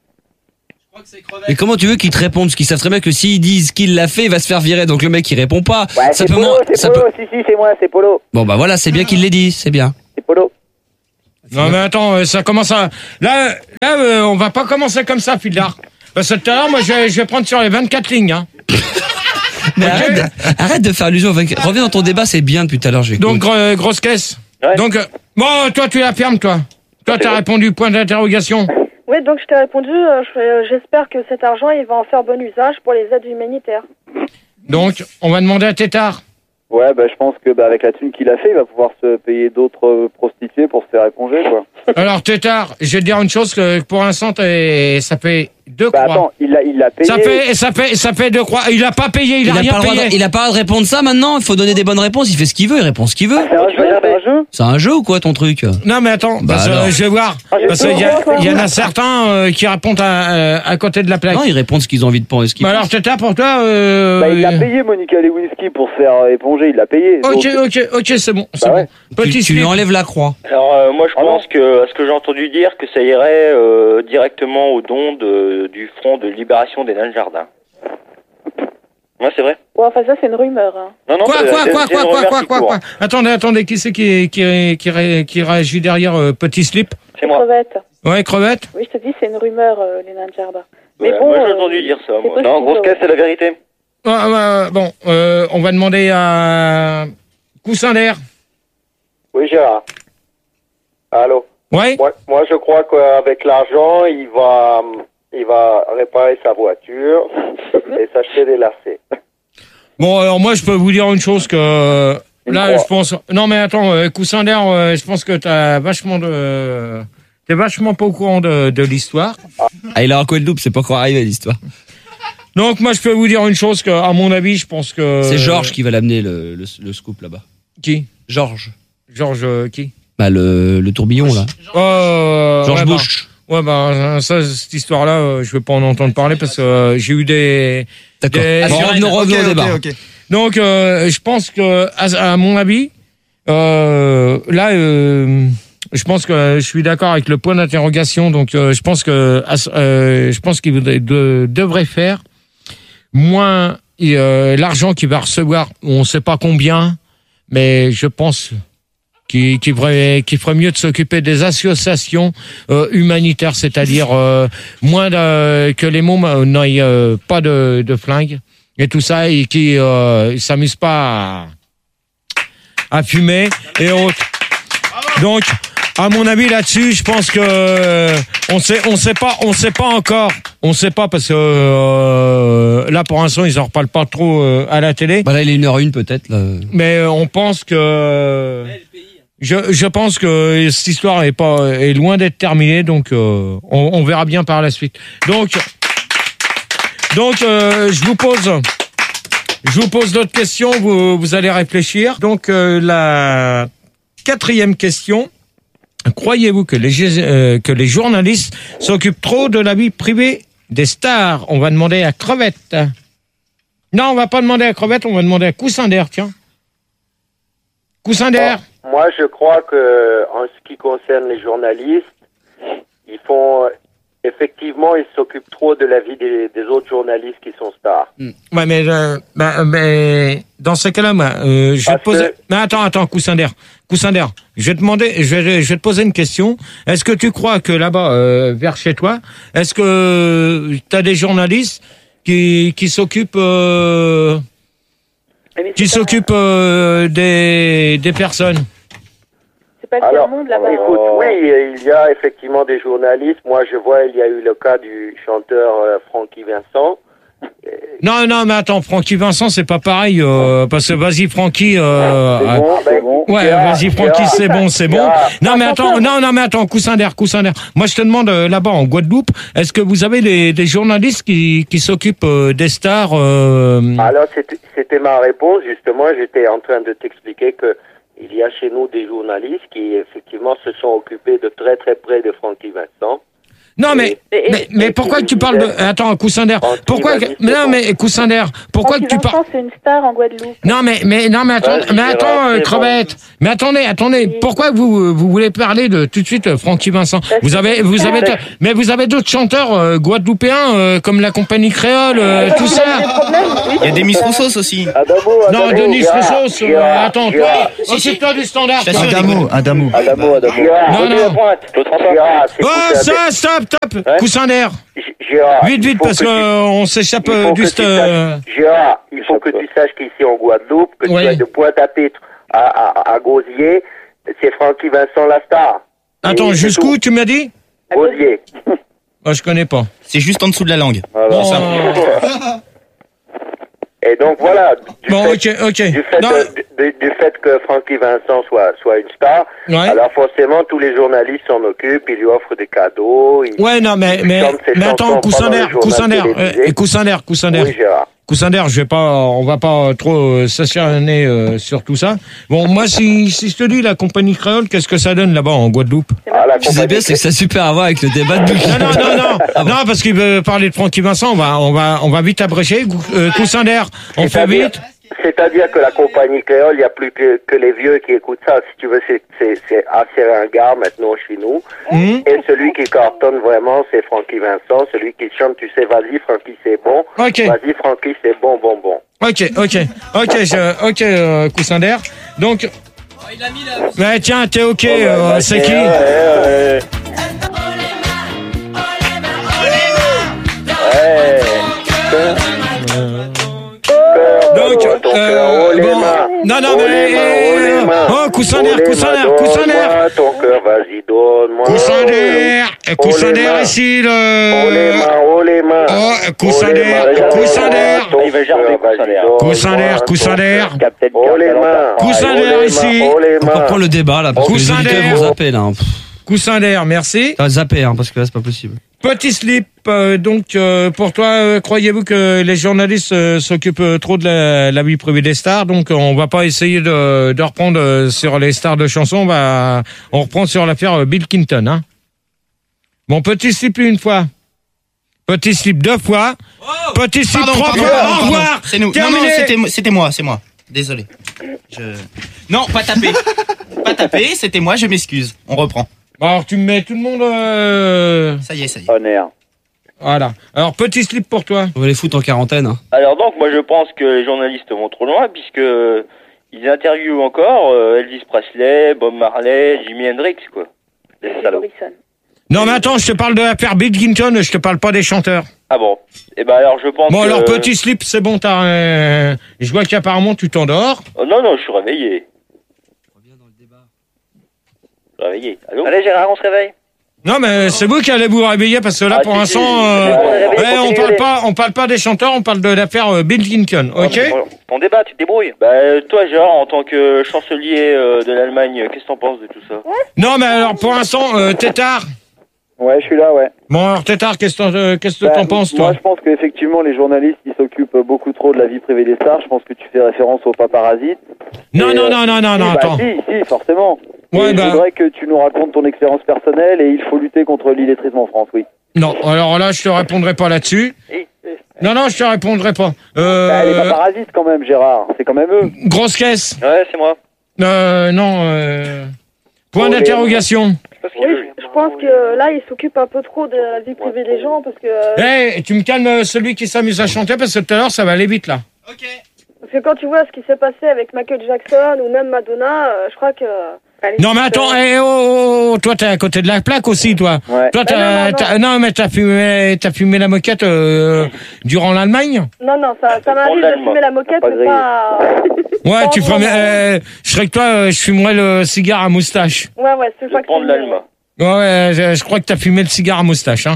Et comment tu veux qu'ils te répondent? Parce qu'ils savent très bien que s'ils disent qu'il l'a fait, il va se faire virer. Donc le mec, il répond pas. Ouais, c'est Polo, Simplement- c'est ça Polo, peut- si, si, c'est moi, c'est Polo. Bon, bah voilà, c'est bien qu'il l'ait dit, c'est bien. C'est Polo. Non mais attends, euh, ça commence à... Là, là euh, on va pas commencer comme ça, Fildar. Parce que tout à l'heure, moi, je vais, je vais prendre sur les vingt-quatre lignes. Hein. Mais arrête, de, arrête de faire allusion. Reviens dans ton débat, c'est bien depuis tout à l'heure. j'écoute. Donc, gro- grosse caisse. Donc, euh, bon, toi, tu la fermes, toi. Toi, t'as répondu, point d'interrogation. Oui, donc je t'ai répondu, euh, je- j'espère que cet argent il va en faire bon usage pour les aides humanitaires. Donc, on va demander à Tétard. Ouais, bah je pense que bah, avec la thune qu'il a fait, il va pouvoir se payer d'autres euh, prostituées pour se faire éponger, quoi. Alors, Tétard, je vais te dire une chose, que pour l'instant, t'es- ça fait deux Bah croix. attends, il l'a il l'a payé. Ça fait, ça fait, ça fait deux croix. Il a pas payé, il, Il a a, rien pas le droit payé. de, il a pas le droit de répondre ça maintenant. Il faut donner des bonnes réponses. Il fait ce qu'il veut. Il répond ce qu'il veut. C'est un jeu, c'est un jeu. C'est un jeu ou quoi ton truc? Non mais attends, Bah parce que, alors. je vais voir. Ah, j'ai Parce qu'il y, a- peur, il y en a certains euh, qui répondent à, euh, à côté de la plaque. Non, ils répondent ce qu'ils ont envie de penser. Ce qu'ils Bah alors, Tétard, pour toi... Euh... Bah il l'a payé, Monica Lewinsky, pour se faire euh, éponger, il l'a payé. Ok, Donc- ok, ok, c'est bon. C'est Bah bon. ouais. Petit tu, tu lui slip. enlèves la croix. Alors euh, moi je Ah pense que, à ce que j'ai entendu dire, que ça irait euh, directement au don de, du Front de Libération des Nains de Jardin. Ouais, c'est vrai. Ouais, enfin ça c'est une rumeur. Hein. Non, non, Quoi, c'est- quoi, c'est- quoi, c'est quoi, une quoi, rumeur quoi, qui quoi, court. quoi Attendez, attendez, qui c'est qui, qui, qui, ré- qui réagit derrière euh, Petit Slip? C'est moi. Crevette. Ouais, Crevette. Oui, je te dis, c'est une rumeur, euh, les nains de jardin. Mais Ouais, bon. moi j'ai euh, entendu dire ça. c'est Moi. possible, Non, grosse ouais. caisse, c'est la vérité. Ouais, ouais, bon, euh, on va demander à Coussin d'air. Oui, Gérard. Allô. Ouais. Moi, moi, je crois qu'avec l'argent, il va, il va réparer sa voiture et s'acheter des lacets. Bon, alors moi, je peux vous dire une chose que... Là, je pense... Non, mais attends, euh, Coussin d'air, euh, je pense que t'as vachement de... T'es vachement pas au courant de, de l'histoire. Ah, il a un coup de loupe, c'est pas encore arrivé l'histoire. Donc, moi, je peux vous dire une chose que, à mon avis, je pense que... C'est Georges qui va l'amener le, le, le scoop là-bas. Qui? Georges. Georges euh, qui? Bah le, le tourbillon là. Euh, George ouais, Bush. Bah, ouais, bah, ça, cette histoire-là, euh, je vais pas en entendre parler parce que euh, j'ai eu des. D'accord. des- Bon, revenons, revenons Ok, au débat. ok, ok. Donc, euh, je pense que, à, à mon avis, euh, là, euh, je pense que je suis d'accord avec le point d'interrogation. Donc, euh, je pense que, à ce- euh, je pense qu'il voudrait- de- devrait faire moins euh, l'argent qu'il va recevoir. On sait pas combien, mais je pense qui, qui, ferait, qui ferait mieux de s'occuper des associations euh, humanitaires, c'est-à-dire euh, moins de, que les mômes euh, n'aient euh, pas de, de flingues et tout ça, et qui euh, s'amusent pas à, à fumer et autres. Donc, à mon avis là-dessus, je pense que euh, on sait, on sait pas, on sait pas encore, on sait pas parce que euh, là pour l'instant ils en reparlent pas trop euh, à la télé. Bah là, il est une heure une peut-être. Là. Mais euh, on pense que je, je pense que cette histoire est pas est loin d'être terminée, donc euh, on, on verra bien par la suite. Donc donc euh, je vous pose je vous pose d'autres questions, vous vous allez réfléchir. Donc euh, la quatrième question. Croyez-vous que les euh, que les journalistes s'occupent trop de la vie privée des stars? On va demander à Crevette. Non, on va pas demander à Crevette, on va demander à Coussin d'air, tiens. Coussin d'air. Moi, je crois que, en ce qui concerne les journalistes, ils font, effectivement, ils s'occupent trop de la vie des, des autres journalistes qui sont stars. Ouais, mais, euh, bah, mais dans ce cas-là, moi, euh, je vais te poser. Mais attends, attends, Coussin d'air, Coussin d'air. Je vais te demander, je vais, je vais te poser une question. Est-ce que tu crois que là-bas, euh, vers chez toi, est-ce que tu as des journalistes qui qui s'occupent euh, qui s'occupent euh, des des personnes? C'est pas le Alors, monde là-bas. écoute, oui, il y a effectivement des journalistes. Moi, je vois, il y a eu le cas du chanteur euh, Francky Vincent. Non, non, mais attends, Francky Vincent, c'est pas pareil, euh, parce que vas-y, Francky, euh, C'est bon, c'est bon. ouais, Gérard, vas-y, Francky, Gérard. c'est bon, c'est bon. Gérard. Non, mais attends, non, non, mais attends, coussin d'air, coussin d'air. Moi, je te demande, euh, là-bas, en Guadeloupe, est-ce que vous avez des, des journalistes qui, qui s'occupent euh, des stars, euh... Alors, c'était c'était ma réponse, justement. J'étais en train de t'expliquer que il y a chez nous des journalistes qui, effectivement, se sont occupés de très, très près de Francky Vincent. Non, mais, mais, mais pourquoi que tu parles de, attends, coussin d'air, pourquoi que, mais non, mais, coussin d'air, pourquoi que tu parles, Vincent, c'est une star en Guadeloupe. non, mais, mais, non, mais attends, Vas-y, mais attends, Gérard, euh, c'est crevette, mais attendez, attendez, pourquoi vous, vous voulez parler de, tout de suite, euh, Francky Vincent? Vous avez, vous avez, mais vous avez d'autres chanteurs, euh, guadeloupéens, euh, comme la compagnie créole, euh, tout ça. Il y a Demis Roussos aussi. Adamo, Non, Adamo, Denis Gérard, Roussos, euh, Gérard, attends, Gérard. toi, occupe-toi du standard. Je t'assure, toi. il Adamo, Adamo. Adamo, Adamo. Gérard, Non, non. Gérard, c'est Oh, coussin ça, d'air. stop, stop, Hein coussin d'air. G- Gérard, Vite, il vite, faut parce que tu- qu'on s'échappe il euh, faut du que st- tu euh, saches- Gérard, il faut que tu saches qu'ici en Guadeloupe, que Oui. tu es de Pointe-à-Pitre à, à, à Gauzier, c'est Francky Vincent la star. Attends, Et c'est jusqu'où, tu m'as dit? tout. Gauzier. Oh, je connais pas. C'est juste en dessous de la langue. Bon, ça. Et donc voilà, du, Bon, fait, ok, ok. du, fait, Non. de- du- du fait que Francky Vincent soit, soit une star, Ouais. alors forcément tous les journalistes s'en occupent, ils lui offrent des cadeaux. Ils, Ouais, non, mais, ils mais, chantent ses mais attends, chansons coussin pendant d'air, le journal coussin d'air, télévisé. euh, et coussin d'air, coussin d'air. Oui, Gérard. Coussin d'air, je vais pas, on va pas trop euh, s'acharner euh, sur tout ça. Bon, moi, si, si je te dis la compagnie créole, qu'est-ce que ça donne là-bas en Guadeloupe? Ah, la Ce qui est bien, c'est que ça a super à voir avec le débat de Bucky. Non, non, non, non, non, parce qu'il veut parler de Francky Vincent, on va, on va, on va vite abrécher. Cou- euh, coussin d'air, on fait C'est-à-dire- vite. C'est-à-dire que la compagnie créole, il n'y a plus que, que les vieux qui écoutent ça. Si tu veux, c'est, c'est, c'est assez ringard maintenant chez nous. Hum. Et celui qui cartonne vraiment, c'est Francky Vincent. Celui qui chante, tu sais, vas-y, Francky, c'est bon. Ok. Vas-y, Francky, c'est bon, bon, bon. Ok, ok, ok, je, ok, euh, coussin d'air. Donc, ouais, tiens, t'es ok, euh, c'est qui? Donc, euh, bon, non, non, mais, euh, oh, coussin d'air, coussin d'air, coussin d'air, Ton cœur, vas-y, donne-moi. coussin d'air, et coussin d'air ici, Oh les le, mains, oh les mains. oh, coussin d'air, coussin d'air, coussin d'air, coussin d'air, Oh les mains. coussin Oh d'air les ici, mains, oh les On mains. reprend le débat là, parce que les Coussin auditeurs d'air. vont zapper là. Pff, coussin d'air, merci. Ça va zapper, hein, parce que là, c'est pas possible. Petit slip, euh, donc euh, pour toi, euh, croyez-vous que les journalistes euh, s'occupent euh, trop de la, la vie privée des stars? Donc euh, on va pas essayer de, de reprendre euh, sur les stars de chansons, on va on reprend sur l'affaire euh, Bill Clinton. Hein. Bon, petit slip une fois, petit slip deux fois, petit slip Pardon, trois pardon, fois. pardon, Au pardon. revoir. C'est nous. Non, Terminé. non, c'était, c'était moi, c'est moi. Désolé. Je... Non, pas taper. Pas taper, c'était moi, je m'excuse. On reprend. Bon, alors tu me mets tout le monde. Euh... Ça y est, ça y est. Honneur. Voilà. Alors petit slip pour toi. On va les foutre en quarantaine. Hein. Alors donc, moi je pense que les journalistes vont trop loin puisque ils interviewent encore euh, Elvis Presley, Bob Marley, Jimi Hendrix, quoi. Les salauds. Non mais attends, je te parle de l'affaire Bill Clinton, je te parle pas des chanteurs. Ah bon. Eh ben alors je pense Bon que... alors petit slip, c'est bon, t'as. Euh... Je vois qu'apparemment tu t'endors. Oh, non, non, je suis réveillé. Je suis réveillé. Allô? Allez Gérard, on se réveille. Non mais c'est vous qui allez vous réveiller parce que là Ah, pour si, l'instant, si, euh, c'est bon, on est réveillé, ouais, on continue, parle allez. pas, on parle pas des chanteurs, on parle de l'affaire euh, Bill Clinton, ok? On débat, tu te débrouilles. Bah toi Gérard, en tant que chancelier euh, de l'Allemagne, qu'est-ce que t'en penses de tout ça? Non mais alors pour l'instant, euh, Tétard. Ouais, je suis là, ouais. Bon alors Tétard, qu'est-ce que t'en- euh, qu'est-ce que Bah, t'en penses Moi, toi? je pense qu'effectivement, les journalistes, ils s'occupent beaucoup trop de la vie privée des stars. Je pense que tu fais référence aux paparasites. Non Et, non euh, non non non si, non bah, attends. Si, si, forcément. Ouais, Et bah. Je voudrais que tu nous racontes ton expérience personnelle et il faut lutter contre l'illettrisme en France, oui. Non alors là je te répondrai pas là-dessus. Non non je te répondrai pas. Euh... Bah, les paparasites, quand même, Gérard. C'est quand même eux. Grosse caisse. Ouais, c'est moi. Euh, non. Euh... Point Oh, les- d'interrogation. Oui, je pense que là, il s'occupe un peu trop de la vie privée des gens parce que, Eh, tu me calmes euh, celui qui s'amuse à chanter parce que tout à l'heure ça va aller vite là. parce que quand tu vois ce qui s'est passé avec Michael Jackson ou même Madonna, euh, je crois que... Non mais attends, eh, oh, oh, oh, toi t'es à côté de la plaque aussi toi. Ouais. Toi t'as, Non, non, non, t'as- non mais t'as fumé, t'as fumé la moquette euh, durant l'Allemagne. Non, non, ça, ça m'arrive de fumer la moquette, mais pas... Ouais, tu Pas ferais, vraiment. euh, je serais que toi, euh, je fumerais le cigare à moustache. Ouais, ouais, c'est ça que Prendre c'est mieux. l'Allemagne. Ouais, ouais, je, je crois que t'as fumé le cigare à moustache, hein.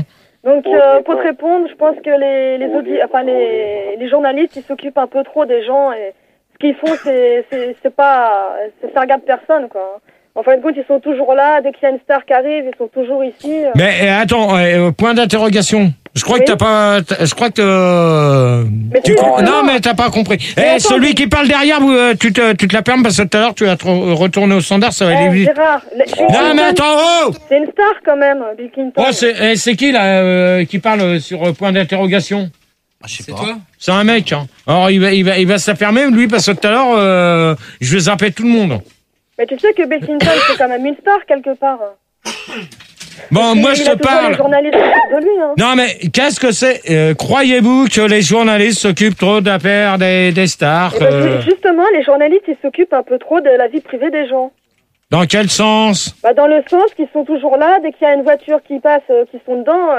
Donc, Ouais, euh, c'est pour te quoi répondre, je pense que les, les, audi- enfin, les, les journalistes, ils s'occupent un peu trop des gens et ce qu'ils font, c'est, c'est, c'est pas, c'est, ça regarde personne, quoi. En fin de compte, ils sont toujours là. Dès qu'il y a une star qui arrive, ils sont toujours ici. euh. Mais euh, attends, euh, point d'interrogation. Je crois Oui. que t'as pas. t'as- Je crois que. euh, Mais tu si, crois- justement. non, mais t'as pas compris. Mais Eh, attends, celui mais- qui parle derrière, vous, euh, tu te, tu te la permes parce que tout à l'heure tu vas te re- retourner au standard, ça va aller Eh, vite. Gérard, le- Bill Non, Clinton, mais attends, oh c'est une star quand même, Bill Clinton. Oh, c'est eh, c'est qui là euh, qui parle euh, sur euh, point d'interrogation? Je sais C'est pas. toi? C'est un mec. Hein. Alors il va, il va, il va se la fermer lui parce que tout à l'heure euh, je vais zapper tout le monde. Mais tu sais que Bill Clinton, c'est quand même une star quelque part. Bon, Il- moi il je a te toujours parle. les journalistes autour de lui, hein. Non mais qu'est-ce que c'est euh, croyez-vous que les journalistes s'occupent trop d'affaires des, des stars Eh ben, euh, ju- justement, les journalistes, ils s'occupent un peu trop de la vie privée des gens. Dans quel sens? Bah, dans le sens qu'ils sont toujours là, dès qu'il y a une voiture qui passe, euh, qui sont dedans,